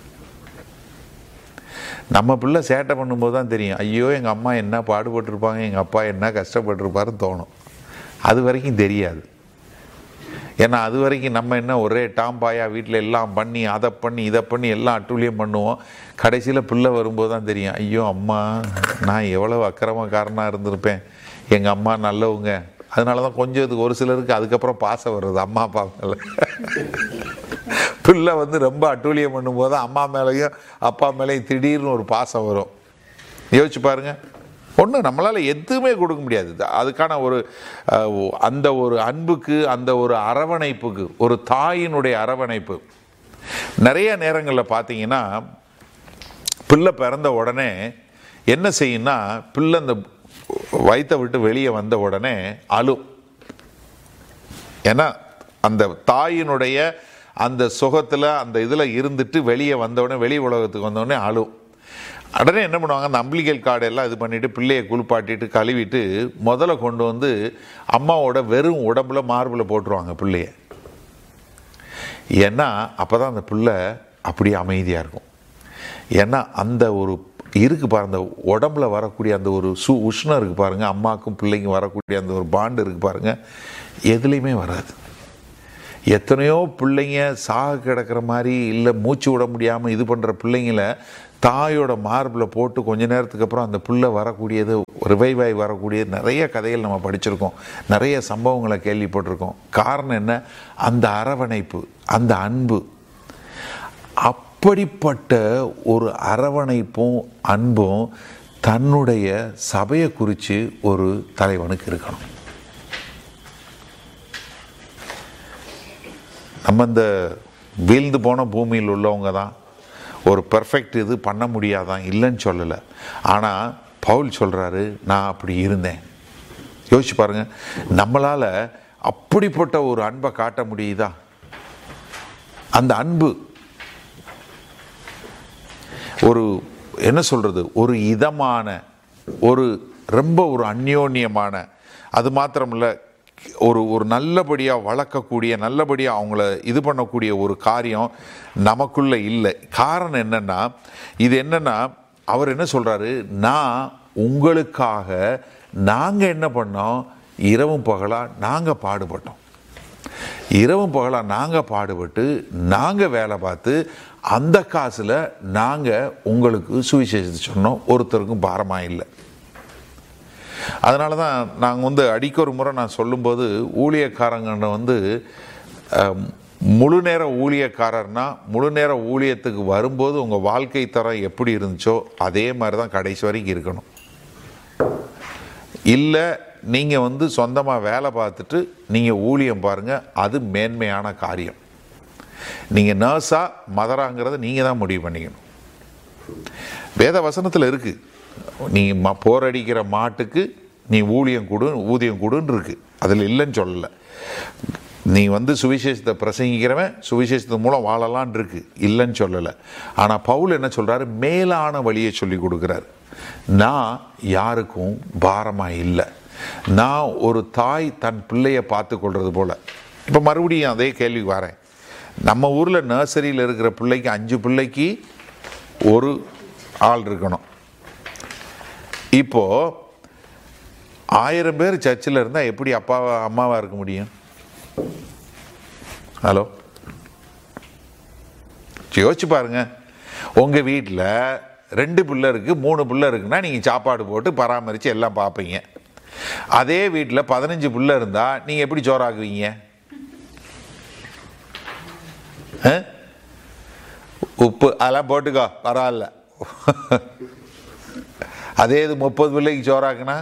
நம்ம பிள்ளை சேட்டை பண்ணும்போது தான் தெரியும், ஐயோ எங்கள் அம்மா என்ன பாடுபட்டிருப்பாங்க, எங்கள் அப்பா என்ன கஷ்டப்பட்டிருப்பாருன்னு தோணும். அது வரைக்கும் தெரியாது. ஏன்னா அது வரைக்கும் நம்ம என்ன ஒரே டாம்பாயா வீட்டில் எல்லாம் பண்ணி அதை பண்ணி இதை பண்ணி எல்லாம் அட்டூழியம் பண்ணுவோம். கடைசியில் பிள்ளை வரும்போது தான் தெரியும், ஐயோ அம்மா நான் எவ்வளோ அக்கிரமக்காரனாக இருந்திருப்பேன், எங்கள் அம்மா நல்லவங்க. அதனால தான் கொஞ்சம் இதுக்கு ஒரு சிலருக்கு அதுக்கப்புறம் பாசம் வருது அம்மா அப்பா மேலே. பிள்ளை வந்து ரொம்ப அட்டூழியம் பண்ணும்போது அம்மா மேலேயும் அப்பா மேலேயும் திடீர்னு ஒரு பாசம் வரும். யோசிச்சு பாருங்க. ஒன்றும் நம்மளால் எதுவுமே கொடுக்க முடியாது. அதுக்கான ஒரு அந்த ஒரு அன்புக்கு, அந்த ஒரு அரவணைப்புக்கு, ஒரு தாயினுடைய அரவணைப்பு. நிறைய நேரங்களில் பார்த்தீங்கன்னா பிள்ளை பிறந்த உடனே என்ன செய்யும்னா, பிள்ளை அந்த வயிற்றை விட்டு வெளியே வந்த உடனே அழும். ஏன்னா அந்த தாயினுடைய அந்த சுகத்தில் அந்த இதில் இருந்துட்டு வெளியே வந்தவுடனே, வெளி உலகத்துக்கு வந்தவுடனே அழும். உடனே என்ன பண்ணுவாங்க, அந்த அம்பிளிகல் கார்டு எல்லாம் இது பண்ணிவிட்டு பிள்ளையை குளிப்பாட்டிட்டு கழுவிட்டு முதல்ல கொண்டு வந்து அம்மாவோட வெறும் உடம்புல மார்பில் போட்டுருவாங்க பிள்ளைய. ஏன்னா அப்போ தான் அந்த பிள்ளை அப்படியே அமைதியாக இருக்கும். ஏன்னா அந்த ஒரு இருக்குது பாருங்க, அந்த உடம்புல வரக்கூடிய அந்த ஒரு சு உஷ்ணம் இருக்குது பாருங்கள், அம்மாவுக்கும் பிள்ளைக்கும் வரக்கூடிய அந்த ஒரு பாண்டு இருக்குது பாருங்கள், எதுலேயுமே வராது. எத்தனையோ பிள்ளைங்க சாக கிடக்கிற மாதிரி, இல்லை மூச்சு விட முடியாமல் இது பண்ணுற பிள்ளைங்கள தாயோட மார்பில் போட்டு கொஞ்ச நேரத்துக்கு அப்புறம் அந்த புள்ள வரக்கூடியது, ரிவைவாய் வரக்கூடியது நிறைய கதைகள் நம்ம படிச்சிருக்கோம், நிறைய சம்பவங்களை கேள்விப்பட்டிருக்கோம். காரணம் என்ன? அந்த அரவணைப்பு, அந்த அன்பு. அப்படிப்பட்ட ஒரு அரவணைப்பும் அன்பும் தன்னுடைய சபையை குறித்து ஒரு தலைவனுக்கு இருக்கணும். நம்ம இந்த வீழ்ந்து போன பூமியில் உள்ளவங்க தான் ஒரு பெர்ஃபெக்ட் இது பண்ண முடியாதான், இல்லைன்னு சொல்லலை. ஆனால் பவுல் சொல்கிறாரு, நான் அப்படி இருந்தேன். யோசிச்சு பாருங்கள், நம்மளால் அப்படிப்பட்ட ஒரு அன்பை காட்ட முடியுதா? அந்த அன்பு ஒரு என்ன சொல்கிறது, ஒரு இதமான, ஒரு ரொம்ப ஒரு அந்யோன்யமான, அது மாத்திரமில்லை ஒரு ஒரு நல்லபடியாக வளர்க்கக்கூடிய, நல்லபடியாக அவங்கள இது பண்ணக்கூடிய ஒரு காரியம் நமக்குள்ளே இல்லை. காரணம் என்னென்னா, இது என்னென்னா அவர் என்ன சொல்கிறாரு, நான் உங்களுக்காக நாங்கள் என்ன பண்ணோம், இரவும் பகலாக நாங்கள் பாடுபட்டோம். இரவும் பகலாக நாங்கள் பாடுபட்டு நாங்கள் வேலை பார்த்து அந்த காசில் நாங்கள் உங்களுக்கு சுவிசேஷத்தை சொன்னோம். ஒருத்தருக்கும் பாரமாக இல்லை. அதனால தான் நாங்கள் வந்து அடிக்க ஒரு முறை நான் சொல்லும்போது, ஊழியக்காரங்க வந்து முழு நேர ஊழியக்காரர்னா முழு நேர ஊழியத்துக்கு வரும்போது உங்கள் வாழ்க்கை தரம் எப்படி இருந்துச்சோ அதே மாதிரி தான் கடைசி வரைக்கும் இருக்கணும். இல்லை நீங்கள் வந்து சொந்தமாக வேலை பார்த்துட்டு நீங்கள் ஊழியம் பாருங்கள், அது மேன்மையான காரியம். நீங்கள் நர்ஸா மதராங்கிறத நீங்கள் தான் முடிவு பண்ணிக்கணும். வேத வசனத்தில் இருக்குது, நீ ம போரடிக்கிற மாட்டுக்கு நீ ஊழியம் கொடு, ஊதியம் கொடுன்னு இருக்குது, அதில் இல்லைன்னு சொல்லலை. நீ வந்து சுவிசேஷத்தை பிரசங்கிக்கிறவன் சுவிசேஷத்து மூலம் வாழலான் இருக்கு, இல்லைன்னு சொல்லலை. ஆனால் பவுல் என்ன சொல்கிறாரு, மேலான வழியை சொல்லி கொடுக்குறாரு. நான் யாருக்கும் பாரமாக இல்லை. நான் ஒரு தாய் தன் பிள்ளையை பார்த்து கொள்வது போல். இப்போ மறுபடியும் அதே கேள்வி வரேன். நம்ம ஊரில் நர்சரியில் இருக்கிற பிள்ளைக்கு அஞ்சு பிள்ளைக்கு ஒரு ஆள் இருக்கணும். இப்போது ஆயிரம் பேர் சர்ச்சில் இருந்தால் எப்படி அப்பாவா அம்மாவாக இருக்க முடியும்? ஹலோ, யோசிச்சு பாருங்க. உங்கள் வீட்டில் ரெண்டு பிள்ளை இருக்குது, மூணு பிள்ளை இருக்குன்னா நீங்கள் சாப்பாடு போட்டு பராமரித்து எல்லாம் பார்ப்பீங்க. அதே வீட்டில் பதினஞ்சு பிள்ளை இருந்தால் நீங்கள் எப்படி சோறாக்குவீங்க? உப்பு அதெல்லாம் போட்டுக்கோ பரவாயில்ல. அதே இது முப்பது பிள்ளைக்கு சோறாக்குனா,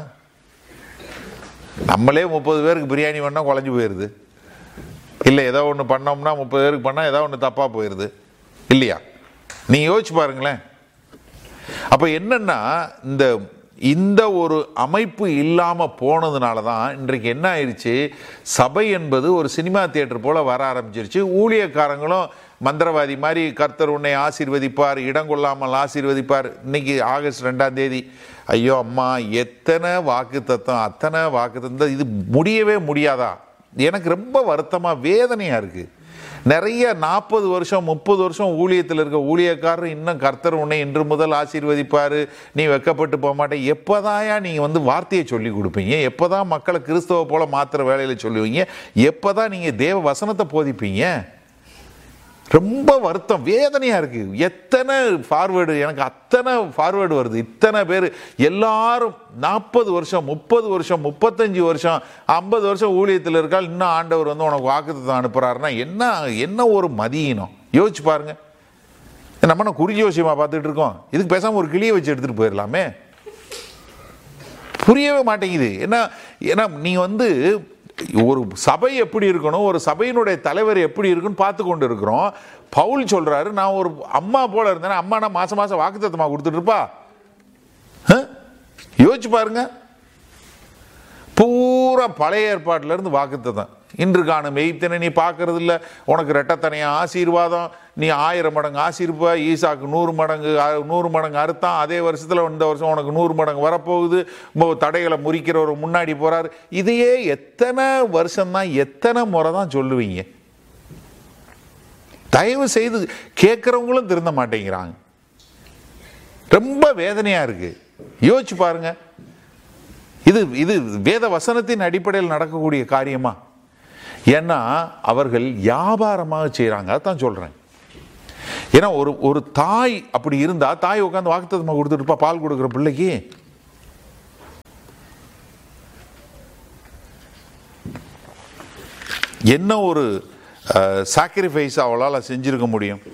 நம்மளே முப்பது பேருக்கு பிரியாணி பண்ணால் குழஞ்சி போயிடுது. இல்லை ஏதோ ஒன்று பண்ணோம்னா முப்பது பேருக்கு பண்ணால் ஏதோ ஒன்று தப்பாக போயிடுது இல்லையா? நீங்கள் யோசிச்சு பாருங்களேன். அப்போ என்னன்னா, இந்த இந்த ஒரு அமைப்பு இல்லாமல் போனதுனால தான் இன்றைக்கு என்ன ஆயிடுச்சு, சபை என்பது ஒரு சினிமா தியேட்டர் போல் வர ஆரம்பிச்சிருச்சு. ஊழியக்காரங்களும் மந்திரவாதி மாதிரி கர்த்தர் உன்னை ஆசீர்வதிப்பார், இடம் கொள்ளாமல் ஆசீர்வதிப்பார். இன்னைக்கு ஆகஸ்ட் ரெண்டாம் தேதி, ஐயோ அம்மா, எத்தனை வாக்கு தத்தம், அத்தனை வாக்கு தத்தம், இது முடியவே முடியாதா? எனக்கு ரொம்ப வருத்தமாக வேதனையாக இருக்குது. நிறைய நாற்பது வருஷம் முப்பது வருஷம் ஊழியத்தில் இருக்க ஊழியக்காரர் இன்னும் கர்த்தர் உன்னை இன்று முதல் ஆசீர்வதிப்பார், நீ வெக்கப்பட்டு போக மாட்டேன். எப்போதாயா நீங்கள் வந்து வார்த்தையை சொல்லி கொடுப்பீங்க? எப்போ தான் மக்களை கிறிஸ்தவ போல மாத்திர வேலையில் சொல்லுவீங்க? எப்போ தான் நீங்கள் தேவ வசனத்தை போதிப்பீங்க? ரொம்ப வருத்தம், வேதனையாக இருக்குது. எத்தனை ஃபார்வேர்டு, எனக்கு அத்தனை ஃபார்வேர்டு வருது. இத்தனை பேர் எல்லாரும் நாற்பது வருஷம் முப்பது வருஷம் முப்பத்தஞ்சு வருஷம் ஐம்பது வருஷம் ஊழியத்தில் இருக்கால், இன்னும் ஆண்டவர் வந்து உனக்கு வாக்குத்தத்தம் அனுப்புகிறாருன்னா என்ன என்ன ஒரு மதியினம்? யோசிச்சு பாருங்க. நம்ம நான் குறி ஜோசியமாக பார்த்துட்டு இருக்கோம். இதுக்கு பேசாமல் ஒரு கிளியை வச்சு எடுத்துகிட்டு போயிடலாமே. புரியவே மாட்டேங்குது. ஏன்னா ஏன்னா நீங்கள் வந்து ஒரு சபை எப்படி இருக்கணும், ஒரு சபையினுடைய தலைவர் எப்படி இருக்குன்னு பார்த்து கொண்டு இருக்கிறோம். பவுல் சொல்றாரு, நான் ஒரு அம்மா போல இருந்தேன். அம்மா நான் மாசம் மாசம் வாக்குத்தத்தமா கொடுத்துட்டு இருப்பா? யோசிச்சு பாருங்க. பூரா பழைய ஏற்பாட்டில இருந்து வாக்குத்தத்தம். இன்று காணும் எய்த்தனை நீ பார்க்கறது இல்லை, உனக்கு ரெட்டத்தனையா ஆசீர்வாதம், நீ ஆயிரம் மடங்கு ஆசீர்வா, ஈசாக்கு நூறு மடங்கு நூறு மடங்கு அறுத்தான், அதே வருஷத்தில் இந்த வருஷம் உனக்கு நூறு மடங்கு வரப்போகுது, தடைகளை முறிக்கிறவர் முன்னாடி போறாரு. இதையே எத்தனை வருஷம்தான், எத்தனை முறை தான் சொல்லுவீங்க? தயவு செய்து கேட்குறவங்களும் திருந்த மாட்டேங்கிறாங்க. ரொம்ப வேதனையா இருக்கு. யோசிச்சு பாருங்க. இது இது வேத வசனத்தின் அடிப்படையில் நடக்கக்கூடிய காரியமா? ஏன்னா அவர்கள் வியாபாரமாக செய்கிறாங்க. அதான் சொல்கிறேன். ஏன்னா ஒரு ஒரு தாய் அப்படி இருந்தா, தாய் உட்காந்து வாக்குத்தத்தமா கொடுத்துட்டுப்பா பால் கொடுக்குற பிள்ளைக்கு. என்ன ஒரு சாக்ரிஃபைஸ் அவளால் செஞ்சிருக்க முடியும்?